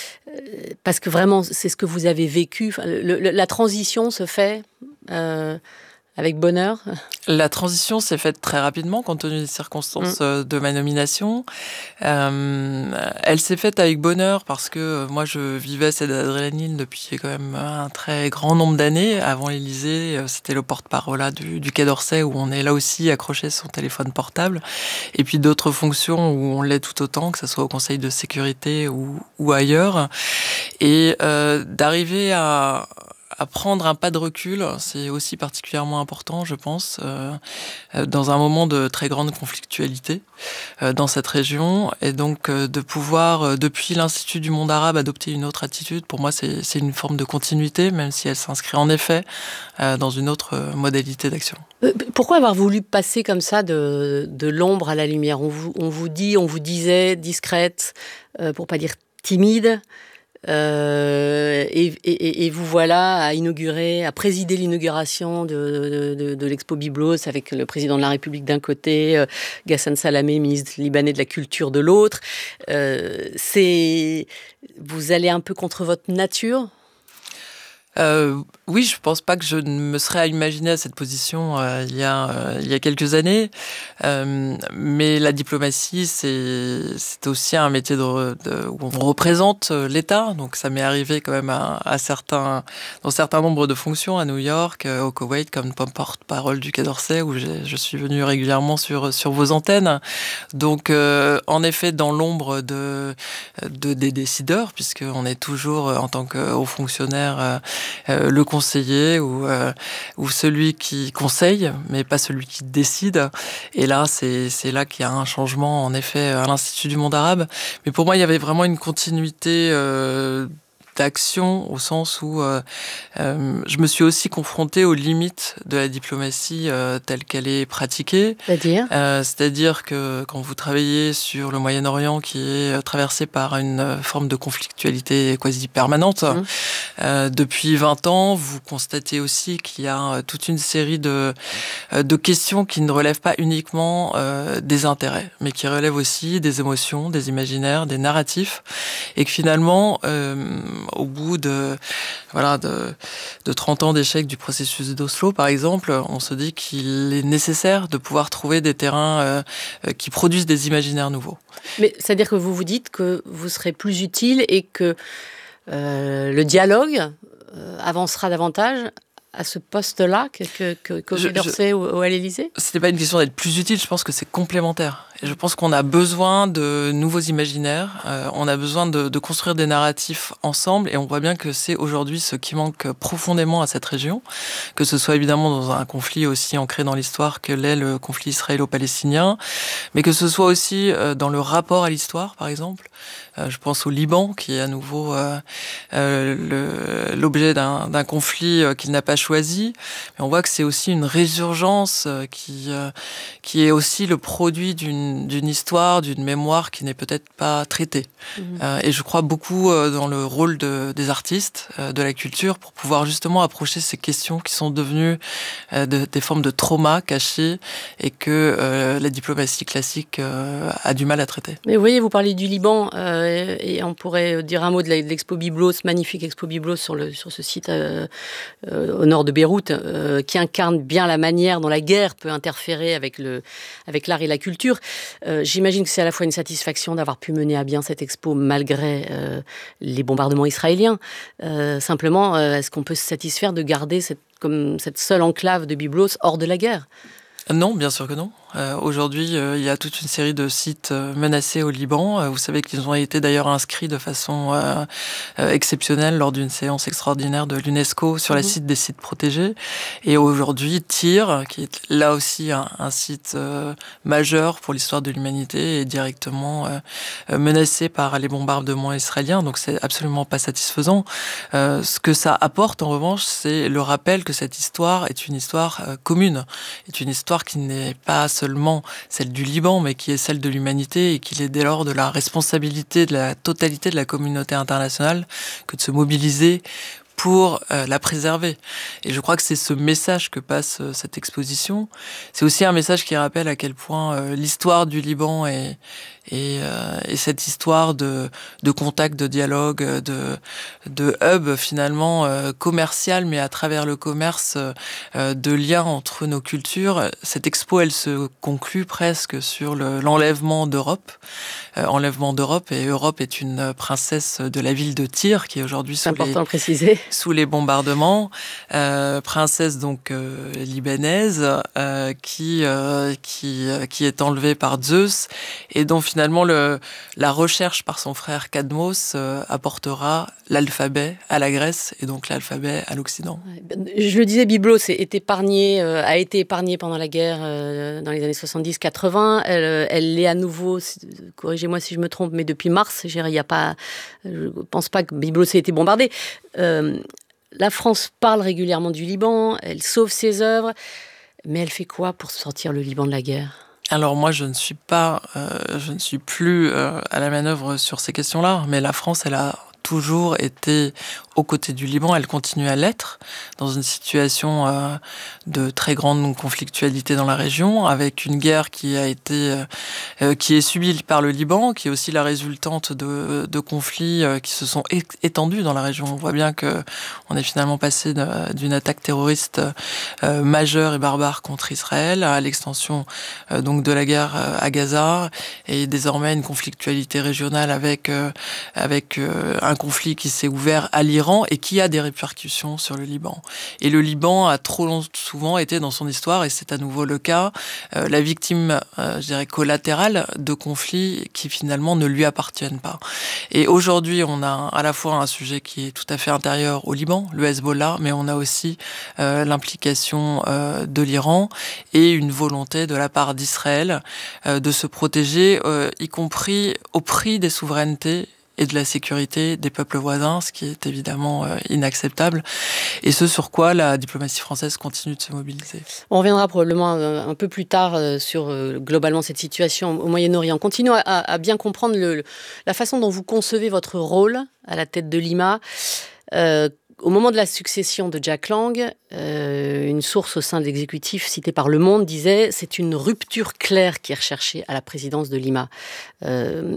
parce que vraiment, c'est ce que vous avez vécu. Enfin, le, le, la transition se fait euh, avec bonheur. La transition s'est faite très rapidement compte tenu des circonstances mmh. de ma nomination. Euh, elle s'est faite avec bonheur parce que moi je vivais cette adrénaline depuis quand même un très grand nombre d'années. Avant l'Élysée, c'était le porte-parole du, du Quai d'Orsay où on est là aussi accroché son téléphone portable. Et puis d'autres fonctions où on l'est tout autant, que ce soit au Conseil de sécurité ou, ou ailleurs. Et euh, d'arriver à... à prendre un pas de recul, c'est aussi particulièrement important, je pense, euh, dans un moment de très grande conflictualité euh, dans cette région. Et donc, euh, de pouvoir, euh, depuis l'Institut du monde arabe, adopter une autre attitude, pour moi, c'est, c'est une forme de continuité, même si elle s'inscrit en effet euh, dans une autre euh, modalité d'action. Pourquoi avoir voulu passer comme ça de, de l'ombre à la lumière ? On vous, on vous dit, on vous disait discrète, euh, pour pas dire timide. Euh, et, et, et vous voilà à inaugurer, à présider l'inauguration de, de, de l'Expo Byblos avec le président de la République d'un côté, euh, Ghassan Salamé, ministre libanais de la Culture de l'autre. Euh, c'est, vous allez un peu contre votre nature ? Euh, oui, je pense pas que je ne me serais imaginé à cette position euh, il y a euh, il y a quelques années. Euh, mais la diplomatie, c'est c'est aussi un métier de, de où on représente l'État. Donc ça m'est arrivé quand même à, à certains dans certains nombres de fonctions à New York, au Koweït, comme porte-parole du Quai d'Orsay, où j'ai, je suis venu régulièrement sur sur vos antennes. Donc euh, en effet, dans l'ombre de, de des décideurs, puisque on est toujours en tant que haut fonctionnaire. Euh, Euh, le conseiller ou, euh, ou celui qui conseille, mais pas celui qui décide. Et là, c'est, c'est là qu'il y a un changement, en effet, à l'Institut du monde arabe. Mais pour moi, il y avait vraiment une continuité euh, d'action, au sens où euh, euh, je me suis aussi confrontée aux limites de la diplomatie euh, telle qu'elle est pratiquée. C'est-à-dire euh, C'est-à-dire que quand vous travaillez sur le Moyen-Orient, qui est traversé par une forme de conflictualité quasi permanente, mmh. euh, depuis vingt ans, vous constatez aussi qu'il y a toute une série de, de questions qui ne relèvent pas uniquement euh, des intérêts, mais qui relèvent aussi des émotions, des imaginaires, des narratifs, et que finalement... Euh, au bout de, voilà, de, de trente ans d'échec du processus d'Oslo, par exemple, on se dit qu'il est nécessaire de pouvoir trouver des terrains euh, qui produisent des imaginaires nouveaux. Mais c'est-à-dire que vous vous dites que vous serez plus utile et que euh, le dialogue euh, avancera davantage à ce poste-là que, que, que, qu'au Quai d'Orsay ou, ou à l'Élysée ? C'était pas une question d'être plus utile, je pense que c'est complémentaire. Et je pense qu'on a besoin de nouveaux imaginaires, euh, on a besoin de, de construire des narratifs ensemble, et on voit bien que c'est aujourd'hui ce qui manque profondément à cette région, que ce soit évidemment dans un conflit aussi ancré dans l'histoire que l'est le conflit israélo-palestinien, mais que ce soit aussi euh, dans le rapport à l'histoire, par exemple. Euh, je pense au Liban, qui est à nouveau euh, euh, le, l'objet d'un, d'un conflit euh, qu'il n'a pas choisi. Mais on voit que c'est aussi une résurgence euh, qui, euh, qui est aussi le produit d'une, d'une histoire, d'une mémoire qui n'est peut-être pas traitée. Mmh. Euh, et je crois beaucoup euh, dans le rôle de, des artistes, euh, de la culture, pour pouvoir justement approcher ces questions qui sont devenues euh, de, des formes de trauma cachées et que euh, la diplomatie classique euh, a du mal à traiter. Mais vous voyez, vous parlez du Liban, euh, et on pourrait dire un mot de l'expo Byblos, magnifique expo Byblos sur, le, sur ce site euh, euh, au nord de Beyrouth, euh, qui incarne bien la manière dont la guerre peut interférer avec, le, avec l'art et la culture. Euh, j'imagine que c'est à la fois une satisfaction d'avoir pu mener à bien cette expo malgré euh, les bombardements israéliens. Euh, simplement, euh, est-ce qu'on peut se satisfaire de garder cette, comme cette seule enclave de Byblos hors de la guerre ? Non, bien sûr que non. Euh, aujourd'hui, euh, il y a toute une série de sites euh, menacés au Liban. Euh, vous savez qu'ils ont été d'ailleurs inscrits de façon euh, euh, exceptionnelle lors d'une séance extraordinaire de l'UNESCO sur mmh. la site des sites protégés. Et aujourd'hui, Tyr, qui est là aussi un, un site euh, majeur pour l'histoire de l'humanité, est directement euh, menacé par les bombardements israéliens. Donc c'est absolument pas satisfaisant. Euh, ce que ça apporte, en revanche, c'est le rappel que cette histoire est une histoire euh, commune, est une histoire qui n'est pas seulement celle du Liban, mais qui est celle de l'humanité, et qu'il est dès lors de la responsabilité de la totalité de la communauté internationale que de se mobiliser pour euh, la préserver. Et je crois que c'est ce message que passe euh, cette exposition. C'est aussi un message qui rappelle à quel point euh, l'histoire du Liban est Et, euh, et cette histoire de, de contact, de dialogue, de, de hub finalement euh, commercial, mais à travers le commerce, euh, de liens entre nos cultures. Cette expo, elle se conclut presque sur le, l'enlèvement d'Europe. Euh, enlèvement d'Europe, et Europe est une princesse de la ville de Tyr, qui est aujourd'hui sous, les, sous les bombardements. Euh, princesse donc euh, libanaise, euh, qui, euh, qui, qui est enlevée par Zeus, et dont finalement, le, la recherche par son frère Cadmos euh, apportera l'alphabet à la Grèce et donc l'alphabet à l'Occident. Je le disais, Byblos est épargnée, euh, a été épargnée pendant la guerre euh, dans les années soixante-dix quatre-vingts. Elle, elle l'est à nouveau, corrigez-moi si je me trompe, mais depuis mars, je ne pense pas que Byblos ait été bombardée. Euh, la France parle régulièrement du Liban, elle sauve ses œuvres, mais elle fait quoi pour sortir le Liban de la guerre ? Alors moi, je ne suis pas, euh, je ne suis plus euh, à la manœuvre sur ces questions-là, mais la France, elle a toujours été aux côtés du Liban, elle continue à l'être, dans une situation euh, de très grande conflictualité dans la région, avec une guerre qui a été, euh, qui est subie par le Liban, qui est aussi la résultante de, de conflits euh, qui se sont étendus dans la région. On voit bien que on est finalement passé de, d'une attaque terroriste euh, majeure et barbare contre Israël à l'extension euh, donc de la guerre euh, à Gaza, et désormais une conflictualité régionale avec euh, avec euh, un conflit qui s'est ouvert à l'Iran et qui a des répercussions sur le Liban. Et le Liban a trop long, souvent été dans son histoire, et c'est à nouveau le cas, euh, la victime, euh, je dirais, collatérale de conflits qui finalement ne lui appartiennent pas. Et aujourd'hui, on a à la fois un sujet qui est tout à fait intérieur au Liban, le Hezbollah, mais on a aussi euh, l'implication euh, de l'Iran et une volonté de la part d'Israël euh, de se protéger, euh, y compris au prix des souverainetés et de la sécurité des peuples voisins, ce qui est évidemment euh, inacceptable, et ce sur quoi la diplomatie française continue de se mobiliser. On reviendra probablement un, un peu plus tard euh, sur euh, globalement cette situation au Moyen-Orient. Continuons à, à bien comprendre le, la façon dont vous concevez votre rôle à la tête de l'I M A. Euh, Au moment de la succession de Jack Lang, euh, une source au sein de l'exécutif citée par Le Monde disait « c'est une rupture claire qui est recherchée à la présidence de l'I M A euh, ».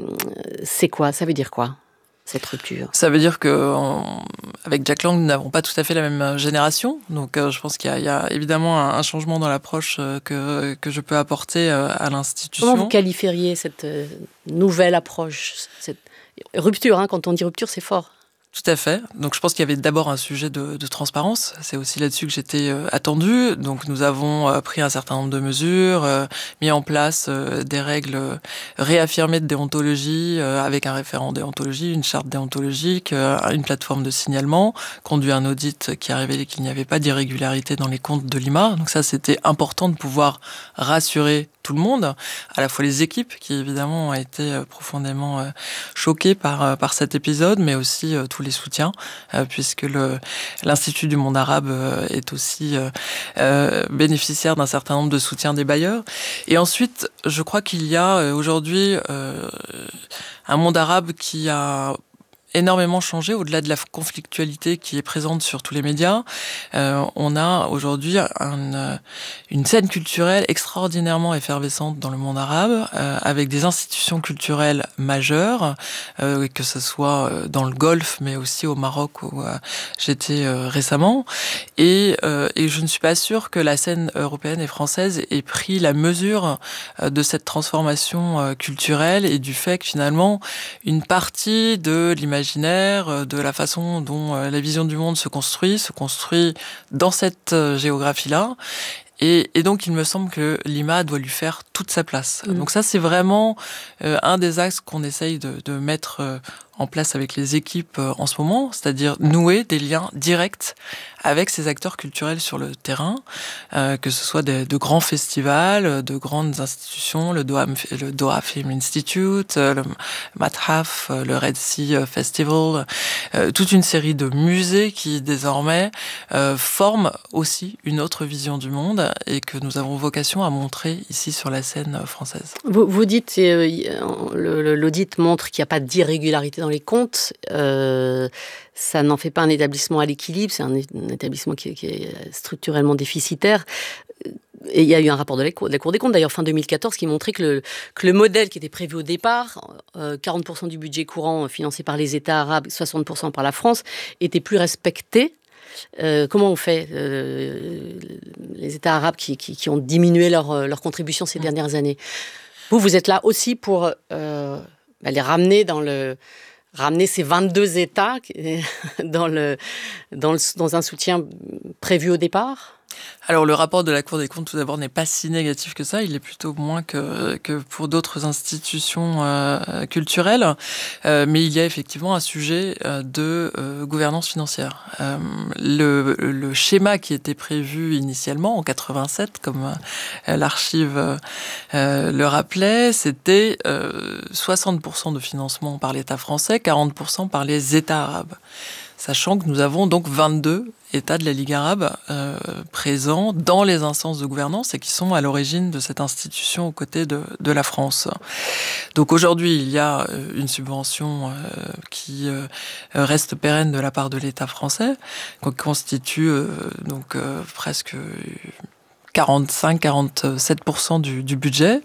C'est quoi ? Ça veut dire quoi, cette rupture ? Ça veut dire qu'avec Jack Lang, nous n'avons pas tout à fait la même génération. Donc euh, je pense qu'il y a, il y a évidemment un, un changement dans l'approche euh, que, que je peux apporter euh, à l'institution. Comment vous qualifieriez cette euh, nouvelle approche, cette rupture, hein, quand on dit rupture, c'est fort. Tout à fait. Donc je pense qu'il y avait d'abord un sujet de, de transparence. C'est aussi là-dessus que j'étais euh, attendue. Donc nous avons euh, pris un certain nombre de mesures, euh, mis en place euh, des règles euh, réaffirmées de déontologie euh, avec un référent déontologie, une charte déontologique, euh, une plateforme de signalement, conduit un audit qui a révélé qu'il n'y avait pas d'irrégularité dans les comptes de l'I M A. Donc ça, c'était important de pouvoir rassurer tout le monde, à la fois les équipes qui évidemment ont été euh, profondément euh, choquées par, euh, par cet épisode, mais aussi euh, tous les soutiens, euh, puisque le, l'Institut du monde arabe euh, est aussi euh, euh, bénéficiaire d'un certain nombre de soutiens des bailleurs. Et ensuite, je crois qu'il y a euh, aujourd'hui euh, un monde arabe qui a énormément changé, au-delà de la conflictualité qui est présente sur tous les médias. Euh, on a aujourd'hui un, une scène culturelle extraordinairement effervescente dans le monde arabe, euh, avec des institutions culturelles majeures, euh, que ce soit dans le Golfe, mais aussi au Maroc où euh, j'étais euh, récemment. Et, euh, et je ne suis pas sûre que la scène européenne et française ait pris la mesure euh, de cette transformation euh, culturelle et du fait que finalement, une partie de l'imaginaire imaginaire, de la façon dont la vision du monde se construit, se construit dans cette géographie-là. Et, et donc, il me semble que l'I M A doit lui faire toute sa place. Mmh. Donc ça, c'est vraiment euh, un des axes qu'on essaye de, de mettre euh, en place avec les équipes euh, en ce moment, c'est-à-dire nouer des liens directs avec ces acteurs culturels sur le terrain, euh, que ce soit des, de grands festivals, de grandes institutions, le Doha, le Doha Film Institute, le Mathaf, le Red Sea Festival, euh, toute une série de musées qui désormais euh, forment aussi une autre vision du monde et que nous avons vocation à montrer ici sur la scène française. Vous, vous dites, euh, le, l'audit montre qu'il n'y a pas d'irrégularité dans les comptes. Euh, ça n'en fait pas un établissement à l'équilibre, c'est un, un établissement qui, qui est structurellement déficitaire. Et il y a eu un rapport de la Cour, de la Cour des comptes, d'ailleurs fin deux mille quatorze, qui montrait que le, que le modèle qui était prévu au départ, euh, quarante pour cent du budget courant financé par les États arabes, soixante pour cent par la France, était plus respecté. Euh, comment on fait euh, les États arabes qui, qui, qui ont diminué leur, leur contribution ces dernières années? Vous, vous êtes là aussi pour euh, bah, les ramener dans le... ramener ces vingt-deux États dans, le, dans, le, dans un soutien prévu au départ? Alors, le rapport de la Cour des comptes, tout d'abord, n'est pas si négatif que ça. Il est plutôt moins que, que pour d'autres institutions euh, culturelles. Euh, mais il y a effectivement un sujet euh, de euh, gouvernance financière. Euh, le, le schéma qui était prévu initialement, en quatre-vingt-sept, comme euh, l'archive euh, le rappelait, c'était euh, soixante pour cent de financement par l'État français, quarante pour cent par les États arabes. Sachant que nous avons donc vingt-deux États de la Ligue arabe euh, présents dans les instances de gouvernance et qui sont à l'origine de cette institution aux côtés de, de la France. Donc aujourd'hui, il y a une subvention euh, qui euh, reste pérenne de la part de l'État français, qui constitue euh, donc euh, presque quarante-cinq à quarante-sept pour cent du, du budget,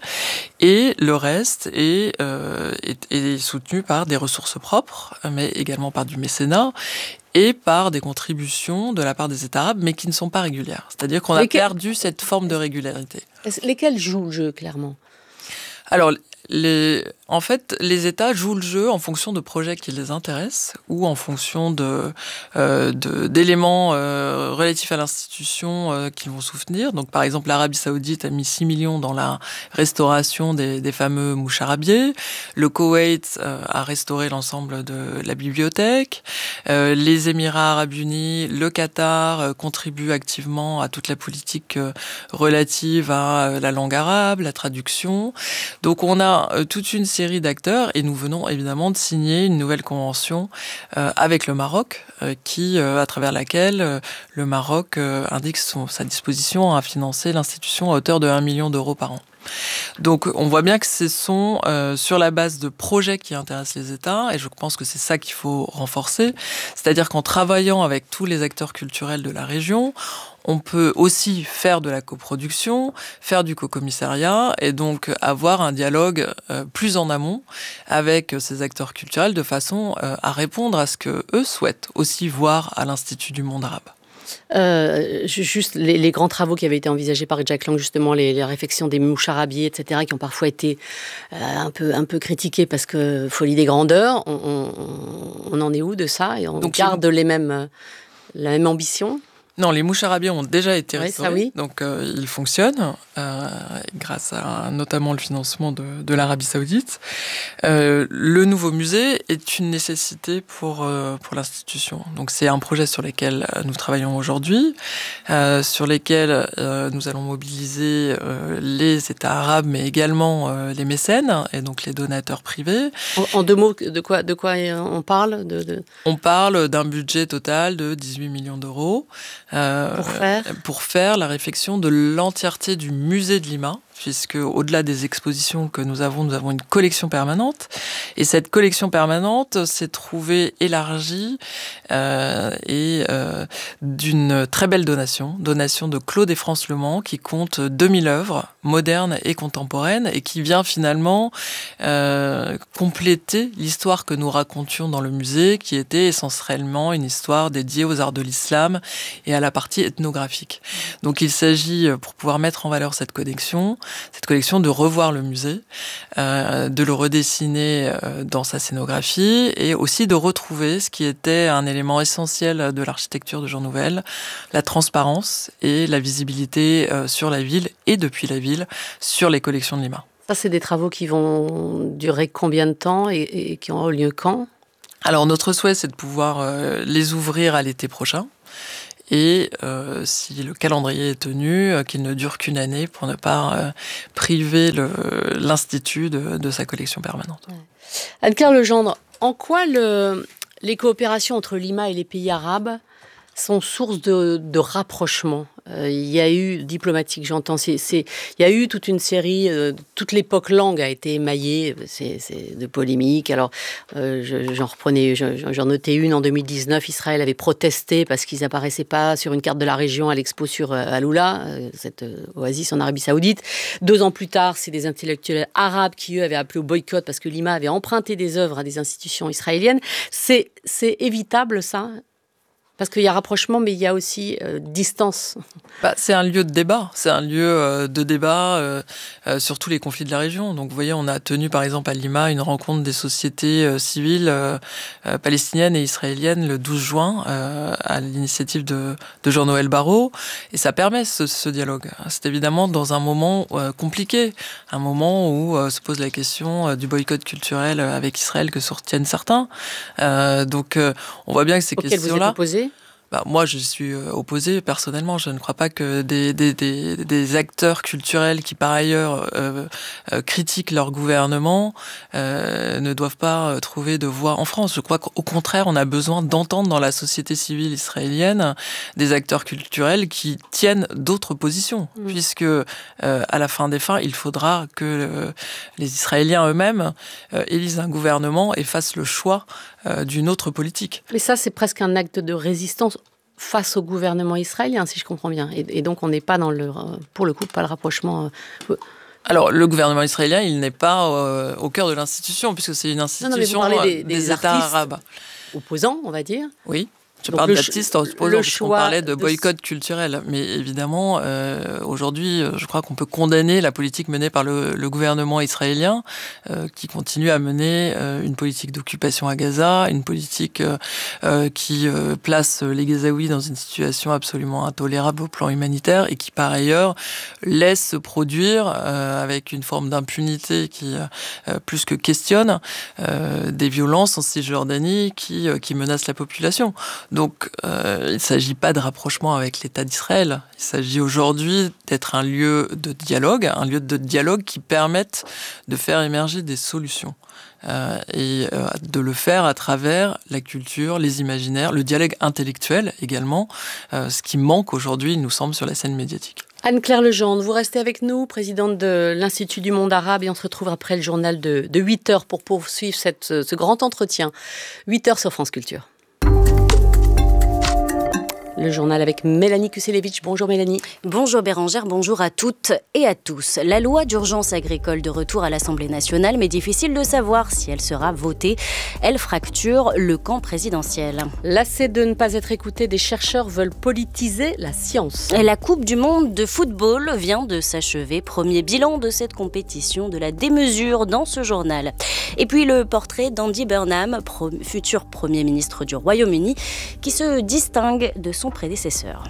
et le reste est, euh, est, est soutenu par des ressources propres, mais également par du mécénat, et par des contributions de la part des États arabes, mais qui ne sont pas régulières. C'est-à-dire qu'on a Lesquels... perdu cette forme de régularité. Lesquels jouent le jeu, clairement ? Alors, les, en fait, les États jouent le jeu en fonction de projets qui les intéressent ou en fonction de, euh, de, d'éléments euh, relatifs à l'institution euh, qu'ils vont soutenir. Donc, par exemple, l'Arabie Saoudite a mis six millions dans la restauration des, des fameux moucharabiers. Le Koweït euh, a restauré l'ensemble de la bibliothèque. Euh, les Émirats arabes unis, le Qatar euh, contribuent activement à toute la politique euh, relative à euh, la langue arabe, la traduction. Donc, on a toute une série d'acteurs et nous venons évidemment de signer une nouvelle convention euh, avec le Maroc euh, qui, euh, à travers laquelle euh, le Maroc euh, indique son, sa disposition à financer l'institution à hauteur de un million d'euros par an. Donc on voit bien que ce sont euh, sur la base de projets qui intéressent les États, et je pense que c'est ça qu'il faut renforcer, c'est-à-dire qu'en travaillant avec tous les acteurs culturels de la région, on peut aussi faire de la coproduction, faire du co-commissariat et donc avoir un dialogue euh, plus en amont avec ces acteurs culturels de façon euh, à répondre à ce que eux souhaitent aussi voir à l'Institut du monde arabe. Euh, juste les, les grands travaux qui avaient été envisagés par Jack Lang, justement, les, les réflexions des moucharabiés, et cetera, qui ont parfois été euh, un peu, un peu critiquées parce que folie des grandeurs. On, on, on en est où de ça? Et on Donc, garde les mêmes, la même ambition? Non, les moucharabiés ont déjà été ouais, restaurés, ça, oui. donc euh, ils fonctionnent, euh, grâce à notamment le financement de, de l'Arabie Saoudite. Euh, le nouveau musée est une nécessité pour, euh, pour l'institution. Donc c'est un projet sur lequel nous travaillons aujourd'hui, euh, sur lesquels euh, nous allons mobiliser euh, les États arabes, mais également euh, les mécènes, et donc les donateurs privés. En, en deux mots, de quoi, de quoi on parle de, de... On parle d'un budget total de dix-huit millions d'euros. Euh, pour faire pour faire la réflexion de l'entièreté du musée de Lima, puisque au-delà des expositions que nous avons, nous avons une collection permanente. Et cette collection permanente s'est trouvée élargie euh, et euh, d'une très belle donation, donation de Claude et France Le Mans, qui compte deux mille œuvres modernes et contemporaines et qui vient finalement euh, compléter l'histoire que nous racontions dans le musée, qui était essentiellement une histoire dédiée aux arts de l'islam et à la partie ethnographique. Donc il s'agit, pour pouvoir mettre en valeur cette connexion, cette collection, de revoir le musée, euh, de le redessiner euh, dans sa scénographie et aussi de retrouver ce qui était un élément essentiel de l'architecture de Jean Nouvel, la transparence et la visibilité euh, sur la ville et depuis la ville sur les collections de Lima. Ça, c'est des travaux qui vont durer combien de temps et, et qui auront lieu quand? Alors notre souhait, c'est de pouvoir euh, les ouvrir à l'été prochain. Et euh, si le calendrier est tenu, euh, qu'il ne dure qu'une année pour ne pas euh, priver le, l'Institut de, de sa collection permanente. Ouais. Anne-Claire Legendre, en quoi le, les coopérations entre Lima et les pays arabes sont source de, de rapprochement? Euh, il y a eu, diplomatique j'entends, c'est, c'est, il y a eu toute une série, euh, toute l'époque langue a été émaillée c'est, c'est de polémiques. Alors euh, je, j'en reprenais, je, j'en notais une en deux mille dix-neuf, Israël avait protesté parce qu'ils n'apparaissaient pas sur une carte de la région à l'expo sur euh, Haloula, euh, cette euh, oasis en Arabie Saoudite. Deux ans plus tard, c'est des intellectuels arabes qui eux avaient appelé au boycott parce que Lima avait emprunté des œuvres à des institutions israéliennes. C'est, c'est évitable ça? Parce qu'il y a rapprochement, mais il y a aussi euh, distance. Bah, c'est un lieu de débat. C'est un lieu euh, de débat euh, euh, sur tous les conflits de la région. Donc, vous voyez, on a tenu, par exemple, à Lima, une rencontre des sociétés euh, civiles euh, euh, palestiniennes et israéliennes le douze juin, euh, à l'initiative de, de Jean-Noël Barrot. Et ça permet ce, ce dialogue. C'est évidemment dans un moment euh, compliqué, un moment où euh, se pose la question euh, du boycott culturel avec Israël que soutiennent certains. Euh, donc, euh, on voit bien que ces Auquel questions-là... vous êtes opposé ? Bah, moi, je suis opposé personnellement. Je ne crois pas que des, des, des, des acteurs culturels qui, par ailleurs, euh, euh, critiquent leur gouvernement euh, ne doivent pas trouver de voix en France. Je crois qu'au contraire, on a besoin d'entendre dans la société civile israélienne des acteurs culturels qui tiennent d'autres positions, mmh. puisque euh, à la fin des fins, il faudra que euh, les Israéliens eux-mêmes euh, élisent un gouvernement et fassent le choix euh, d'une autre politique. Mais ça, c'est presque un acte de résistance face au gouvernement israélien, si je comprends bien. Et, et donc, on n'est pas dans le, pour le coup, pas le rapprochement. Euh... Alors, le gouvernement israélien, il n'est pas euh, au cœur de l'institution, puisque c'est une institution non, non, mais des, des, des États arabes. Opposants, on va dire. Oui. Je donc parle d'artistes opposants, parce qu'on parlait de boycott de... culturel. Mais évidemment, euh, aujourd'hui, je crois qu'on peut condamner la politique menée par le, le gouvernement israélien, euh, qui continue à mener euh, une politique d'occupation à Gaza, une politique euh, qui euh, place les Gazaouis dans une situation absolument intolérable au plan humanitaire et qui, par ailleurs, laisse se produire, euh, avec une forme d'impunité qui, euh, plus que questionne, euh, des violences en Cisjordanie qui, euh, qui menacent la population. Donc, euh, il ne s'agit pas de rapprochement avec l'État d'Israël. Il s'agit aujourd'hui d'être un lieu de dialogue, un lieu de dialogue qui permette de faire émerger des solutions. Euh, et euh, de le faire à travers la culture, les imaginaires, le dialogue intellectuel également, euh, ce qui manque aujourd'hui, il nous semble, sur la scène médiatique. Anne-Claire Legendre, vous restez avec nous, présidente de l'Institut du Monde Arabe, et on se retrouve après le journal de, de huit heures pour poursuivre cette, ce grand entretien. huit heures sur France Culture. Le journal avec Mélanie Kuselevich. Bonjour Mélanie. Bonjour Bérangère, bonjour à toutes et à tous. La loi d'urgence agricole de retour à l'Assemblée nationale, mais difficile de savoir si elle sera votée. Elle fracture le camp présidentiel. Lassés de ne pas être écoutés, des chercheurs veulent politiser la science. Et la Coupe du monde de football vient de s'achever. Premier bilan de cette compétition, de la démesure dans ce journal. Et puis le portrait d'Andy Burnham, pro- futur Premier ministre du Royaume-Uni, qui se distingue de son prédécesseur.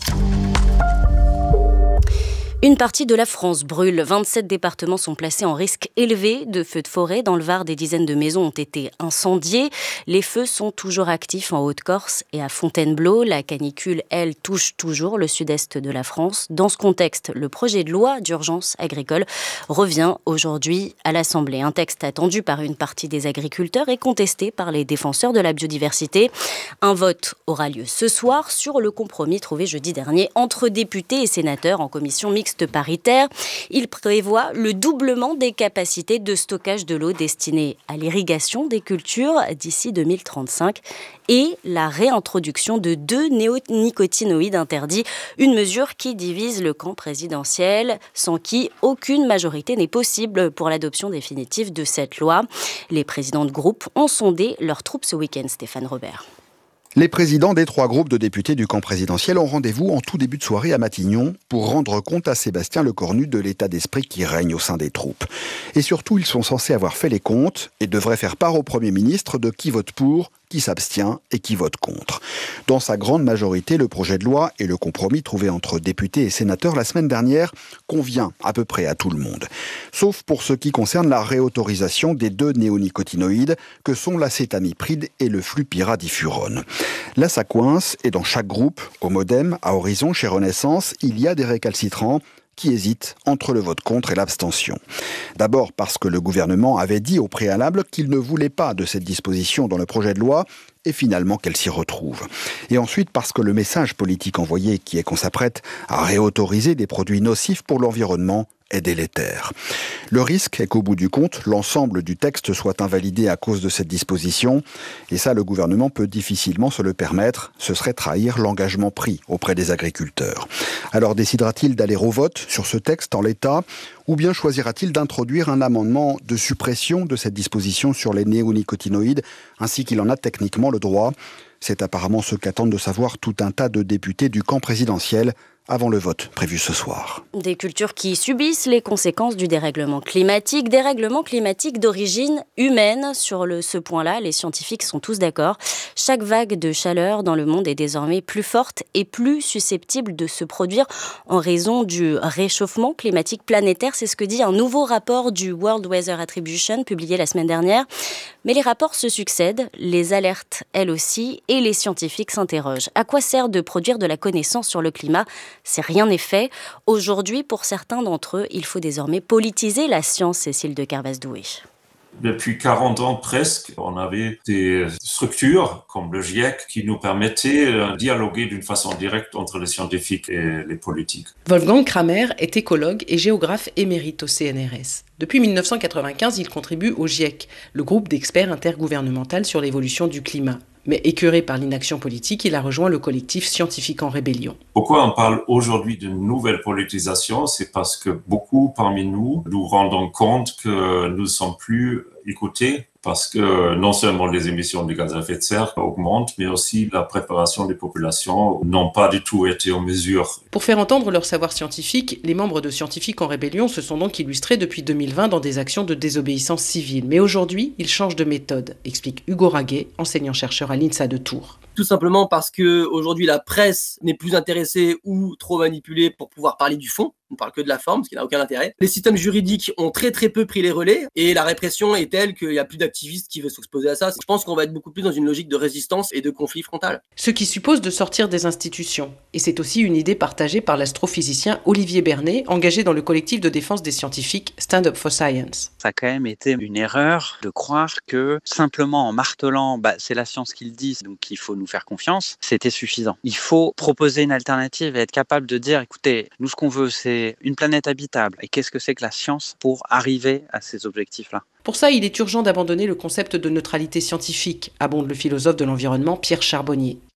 Une partie de la France brûle. vingt-sept départements sont placés en risque élevé de feux de forêt. Dans le Var, des dizaines de maisons ont été incendiées. Les feux sont toujours actifs en Haute-Corse et à Fontainebleau. La canicule, elle, touche toujours le sud-est de la France. Dans ce contexte, le projet de loi d'urgence agricole revient aujourd'hui à l'Assemblée. Un texte attendu par une partie des agriculteurs et contesté par les défenseurs de la biodiversité. Un vote aura lieu ce soir sur le compromis trouvé jeudi dernier entre députés et sénateurs en commission mixte paritaire. Il prévoit le doublement des capacités de stockage de l'eau destinée à l'irrigation des cultures d'ici deux mille trente-cinq et la réintroduction de deux néonicotinoïdes interdits, une mesure qui divise le camp présidentiel, sans qui aucune majorité n'est possible pour l'adoption définitive de cette loi. Les présidents de groupe ont sondé leurs troupes ce week-end, Stéphane Robert. Les présidents des trois groupes de députés du camp présidentiel ont rendez-vous en tout début de soirée à Matignon pour rendre compte à Sébastien Lecornu de l'état d'esprit qui règne au sein des troupes. Et surtout, ils sont censés avoir fait les comptes et devraient faire part au Premier ministre de qui vote pour, qui s'abstient et qui vote contre. Dans sa grande majorité, le projet de loi et le compromis trouvé entre députés et sénateurs la semaine dernière convient à peu près à tout le monde. Sauf pour ce qui concerne la réautorisation des deux néonicotinoïdes que sont l'acétamipride et le flupyradifurone. Là, ça coince et dans chaque groupe, au Modem, à Horizon, chez Renaissance, il y a des récalcitrants qui hésitent entre le vote contre et l'abstention. D'abord parce que le gouvernement avait dit au préalable qu'il ne voulait pas de cette disposition dans le projet de loi et finalement qu'elle s'y retrouve. Et ensuite parce que le message politique envoyé, qui est qu'on s'apprête à réautoriser des produits nocifs pour l'environnement, est délétère. Le risque est qu'au bout du compte, l'ensemble du texte soit invalidé à cause de cette disposition, et ça, le gouvernement peut difficilement se le permettre. Ce serait trahir l'engagement pris auprès des agriculteurs. Alors décidera-t-il d'aller au vote sur ce texte en l'état, ou bien choisira-t-il d'introduire un amendement de suppression de cette disposition sur les néonicotinoïdes, ainsi qu'il en a techniquement le droit? C'est apparemment ce qu'attendent de savoir tout un tas de députés du camp présidentiel avant le vote prévu ce soir. Des cultures qui subissent les conséquences du dérèglement climatique, dérèglement climatique d'origine humaine. Sur le, ce point-là, les scientifiques sont tous d'accord. Chaque vague de chaleur dans le monde est désormais plus forte et plus susceptible de se produire en raison du réchauffement climatique planétaire. C'est ce que dit un nouveau rapport du World Weather Attribution publié la semaine dernière. Mais les rapports se succèdent, les alertes elles aussi, et les scientifiques s'interrogent. À quoi sert de produire de la connaissance sur le climat si rien n'est fait? Aujourd'hui, pour certains d'entre eux, il faut désormais politiser la science, Cécile de Carvaz-Doué. Depuis quarante ans presque, on avait des structures comme le GIEC qui nous permettaient de dialoguer d'une façon directe entre les scientifiques et les politiques. Wolfgang Kramer est écologue et géographe émérite au C N R S. Depuis mille neuf cent quatre-vingt-quinze, il contribue au GIEC, le groupe d'experts intergouvernemental sur l'évolution du climat. Mais écœuré par l'inaction politique, il a rejoint le collectif Scientifiques en Rébellion. Pourquoi on parle aujourd'hui de nouvelle politisation? C'est parce que beaucoup parmi nous nous rendons compte que nous ne sommes plus écoutés, parce que non seulement les émissions de gaz à effet de serre augmentent, mais aussi la préparation des populations n'ont pas du tout été en mesure. Pour faire entendre leur savoir scientifique, les membres de Scientifiques en Rébellion se sont donc illustrés depuis deux mille vingt dans des actions de désobéissance civile. Mais aujourd'hui, ils changent de méthode, explique Hugo Raguet, enseignant-chercheur à l'INSA de Tours. Tout simplement parce que aujourd'hui la presse n'est plus intéressée ou trop manipulée pour pouvoir parler du fond. On ne parle que de la forme, ce qui n'a aucun intérêt. Les systèmes juridiques ont très très peu pris les relais et la répression est telle qu'il n'y a plus d'activistes qui veulent s'exposer à ça. Je pense qu'on va être beaucoup plus dans une logique de résistance et de conflit frontal. Ce qui suppose de sortir des institutions. Et c'est aussi une idée partagée par l'astrophysicien Olivier Bernet, engagé dans le collectif de défense des scientifiques Stand Up for Science. Ça a quand même été une erreur de croire que simplement en martelant bah, c'est la science qui le dit, donc il faut nous faire confiance, c'était suffisant. Il faut proposer une alternative et être capable de dire écoutez, nous ce qu'on veut c'est une planète habitable. Et qu'est-ce que c'est que la science pour arriver à ces objectifs-là? Pour ça, il est urgent d'abandonner le concept de neutralité scientifique, abonde le philosophe de l'environnement Pierre Charbonnier.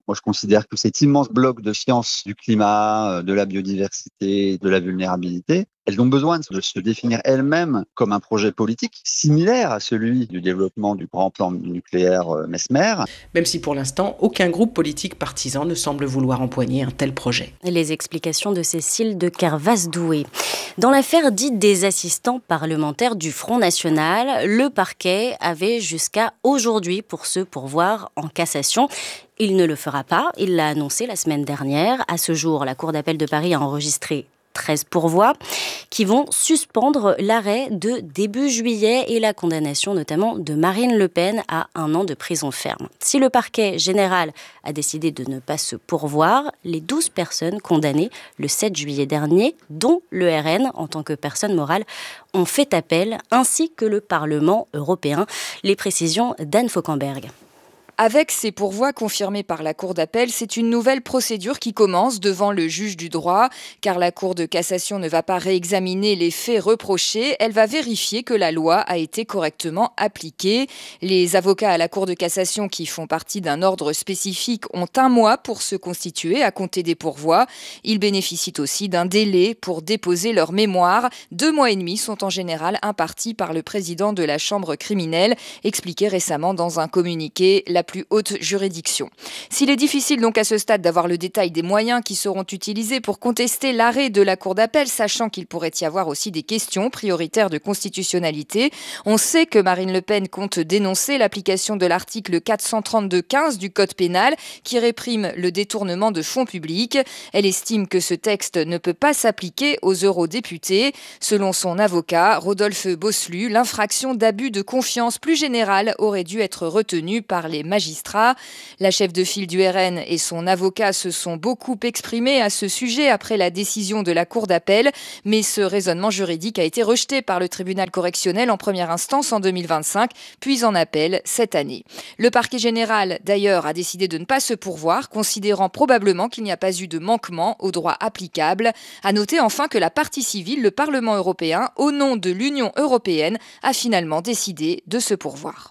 Moi, je considère que cet immense bloc de sciences du climat, de la biodiversité, de la vulnérabilité, elles ont besoin de se définir elles-mêmes comme un projet politique similaire à celui du développement du grand plan nucléaire Mesmer. Même si pour l'instant, aucun groupe politique partisan ne semble vouloir empoigner un tel projet. Les explications de Cécile de Kervas-Doué. Dans l'affaire dite des assistants parlementaires du Front National, le parquet avait jusqu'à aujourd'hui pour se pourvoir en cassation. Il ne le fera pas, il l'a annoncé la semaine dernière. À ce jour, la Cour d'appel de Paris a enregistré treize pourvois qui vont suspendre l'arrêt de début juillet et la condamnation notamment de Marine Le Pen à un an de prison ferme. Si le parquet général a décidé de ne pas se pourvoir, les douze personnes condamnées le sept juillet dernier, dont le R N en tant que personne morale, ont fait appel, ainsi que le Parlement européen. Les précisions d'Anne Fauquemberg. Avec ces pourvois confirmés par la Cour d'appel, c'est une nouvelle procédure qui commence devant le juge du droit, car la Cour de cassation ne va pas réexaminer les faits reprochés, elle va vérifier que la loi a été correctement appliquée. Les avocats à la Cour de cassation qui font partie d'un ordre spécifique ont un mois pour se constituer à compter des pourvois. Ils bénéficient aussi d'un délai pour déposer leur mémoire. Deux mois et demi sont en général impartis par le président de la Chambre criminelle, expliqué récemment dans un communiqué la plus haute juridiction. S'il est difficile donc à ce stade d'avoir le détail des moyens qui seront utilisés pour contester l'arrêt de la Cour d'appel, sachant qu'il pourrait y avoir aussi des questions prioritaires de constitutionnalité, on sait que Marine Le Pen compte dénoncer l'application de l'article quatre cent trente-deux quinze du Code pénal qui réprime le détournement de fonds publics. Elle estime que ce texte ne peut pas s'appliquer aux eurodéputés. Selon son avocat, Rodolphe Bosselu, l'infraction d'abus de confiance plus générale aurait dû être retenue par les magistrats. La chef de file du R N et son avocat se sont beaucoup exprimés à ce sujet après la décision de la Cour d'appel, mais ce raisonnement juridique a été rejeté par le tribunal correctionnel en première instance en deux mille vingt-cinq, puis en appel cette année. Le parquet général, d'ailleurs, a décidé de ne pas se pourvoir, considérant probablement qu'il n'y a pas eu de manquement au droit applicable. À noter enfin que la partie civile, le Parlement européen, au nom de l'Union européenne, a finalement décidé de se pourvoir.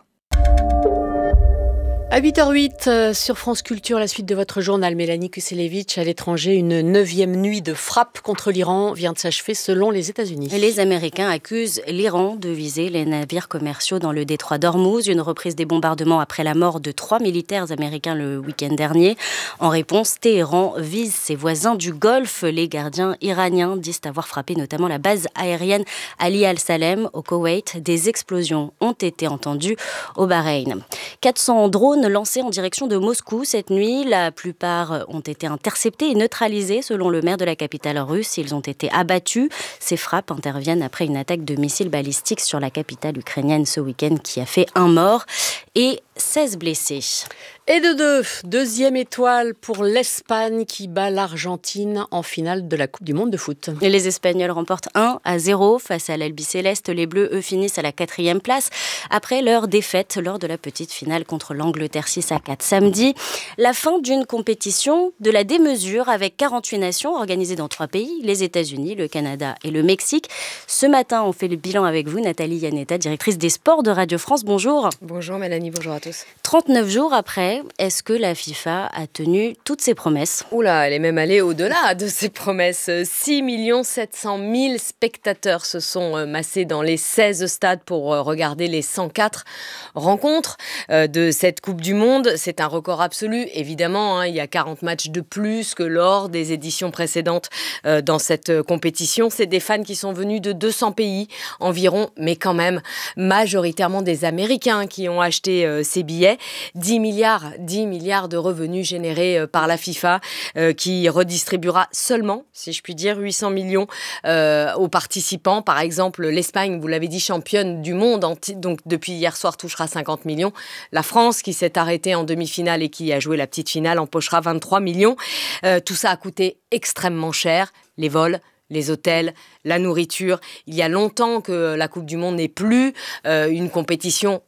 À huit heures huit, euh, sur France Culture, la suite de votre journal, Mélanie Kuselevitch. À l'étranger, une neuvième nuit de frappe contre l'Iran vient de s'achever selon les États-Unis. Les Américains accusent l'Iran de viser les navires commerciaux dans le détroit d'Ormuz, une reprise des bombardements après la mort de trois militaires américains le week-end dernier. En réponse, Téhéran vise ses voisins du Golfe. Les gardiens iraniens disent avoir frappé notamment la base aérienne Ali Al-Salem au Koweït. Des explosions ont été entendues au Bahreïn. quatre cents drones lancés en direction de Moscou cette nuit. La plupart ont été interceptés et neutralisés selon le maire de la capitale russe. Ils ont été abattus. Ces frappes interviennent après une attaque de missiles balistiques sur la capitale ukrainienne ce week-end qui a fait un mort et seize blessés. Et de deux, deuxième étoile pour l'Espagne qui bat l'Argentine en finale de la Coupe du Monde de foot. Et les Espagnols remportent un à zéro face à l'Albiceleste. Les Bleus, eux, finissent à la quatrième place après leur défaite lors de la petite finale contre l'Angleterre six à quatre samedi. La fin d'une compétition de la démesure avec quarante-huit nations organisées dans trois pays, les États-Unis, le Canada et le Mexique. Ce matin, on fait le bilan avec vous, Nathalie Yanetta, directrice des sports de Radio France. Bonjour. Bonjour Mélanie, bonjour à tous. trente-neuf jours après, est-ce que la FIFA a tenu toutes ses promesses ? Oula, elle est même allée au-delà de ses promesses. six millions sept cent mille spectateurs se sont massés dans les seize stades pour regarder les cent quatre rencontres de cette Coupe du Monde. C'est un record absolu, évidemment. Hein, il y a quarante matchs de plus que lors des éditions précédentes dans cette compétition. C'est des fans qui sont venus de deux cents pays environ, mais quand même majoritairement des Américains qui ont acheté ces billets. dix milliards, dix milliards de revenus générés euh, par la FIFA euh, qui redistribuera seulement, si je puis dire, huit cents millions euh, aux participants. Par exemple, l'Espagne, vous l'avez dit, championne du monde, anti- donc depuis hier soir touchera cinquante millions. La France, qui s'est arrêtée en demi-finale et qui a joué la petite finale, empochera vingt-trois millions. Euh, tout ça a coûté extrêmement cher. Les vols, les hôtels, la nourriture. Il y a longtemps que la Coupe du Monde n'est plus euh, une compétition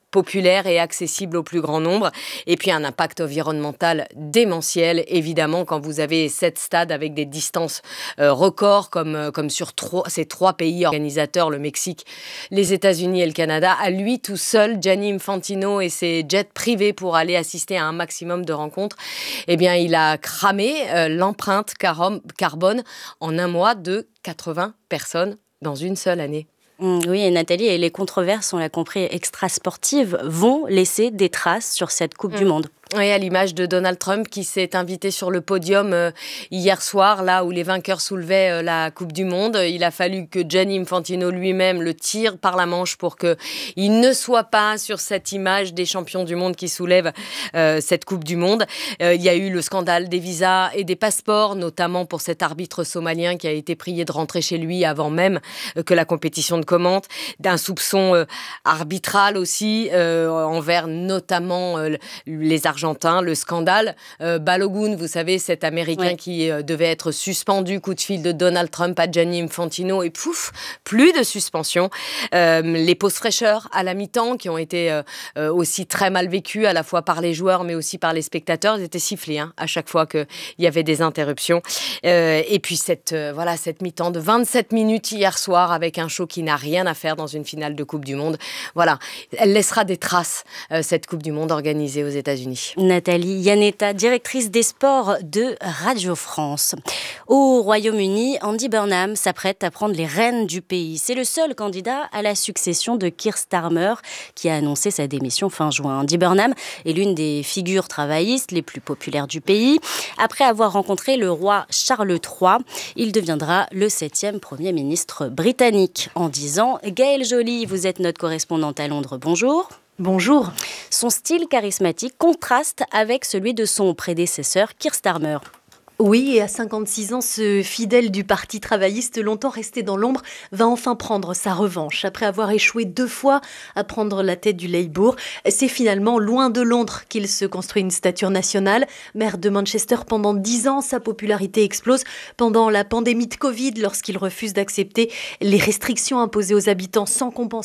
populaire et accessible au plus grand nombre. Et puis un impact environnemental démentiel, évidemment, quand vous avez sept stades avec des distances euh, records, comme, euh, comme sur trois, ces trois pays organisateurs, le Mexique, les États-Unis et le Canada. À lui tout seul, Gianni Infantino et ses jets privés pour aller assister à un maximum de rencontres, eh bien, il a cramé euh, l'empreinte carom- carbone en un mois de quatre-vingts personnes dans une seule année. Oui, et Nathalie, et les controverses, on l'a compris, extrasportives, vont laisser des traces sur cette Coupe mmh. du Monde. Oui, à l'image de Donald Trump qui s'est invité sur le podium euh, hier soir, là où les vainqueurs soulevaient euh, la Coupe du Monde. Il a fallu que Gianni Infantino lui-même le tire par la manche pour qu'il ne soit pas sur cette image des champions du monde qui soulèvent euh, cette Coupe du Monde. Euh, il y a eu le scandale des visas et des passeports, notamment pour cet arbitre somalien qui a été prié de rentrer chez lui avant même euh, que la compétition ne commente. D'un soupçon euh, arbitral aussi euh, envers notamment euh, les Argentins. Argentin, le scandale euh, Balogun, vous savez, cet Américain oui. qui euh, devait être suspendu, coup de fil de Donald Trump à Gianni Infantino, et pouf, plus de suspension. Euh, les pauses fraîcheurs à la mi-temps, qui ont été euh, euh, aussi très mal vécues, à la fois par les joueurs, mais aussi par les spectateurs, ils étaient sifflés hein, à chaque fois qu'il y avait des interruptions. Euh, et puis cette, euh, voilà, cette mi-temps de vingt-sept minutes hier soir, avec un show qui n'a rien à faire dans une finale de Coupe du Monde. Voilà, elle laissera des traces, euh, cette Coupe du Monde organisée aux États-Unis. Nathalie Iannetta, directrice des sports de Radio France. Au Royaume-Uni, Andy Burnham s'apprête à prendre les rênes du pays. C'est le seul candidat à la succession de Keir Starmer qui a annoncé sa démission fin juin. Andy Burnham est l'une des figures travaillistes les plus populaires du pays. Après avoir rencontré le roi Charles trois, il deviendra le septième Premier ministre britannique. En dix ans, Gaëlle Joly, vous êtes notre correspondante à Londres. Bonjour. Bonjour. Son style charismatique contraste avec celui de son prédécesseur, Keir Starmer. Oui, et à cinquante-six ans, ce fidèle du Parti travailliste, longtemps resté dans l'ombre, va enfin prendre sa revanche. Après avoir échoué deux fois à prendre la tête du Labour, c'est finalement loin de Londres qu'il se construit une stature nationale. Maire de Manchester pendant dix ans, sa popularité explose pendant la pandémie de Covid lorsqu'il refuse d'accepter les restrictions imposées aux habitants sans compensation.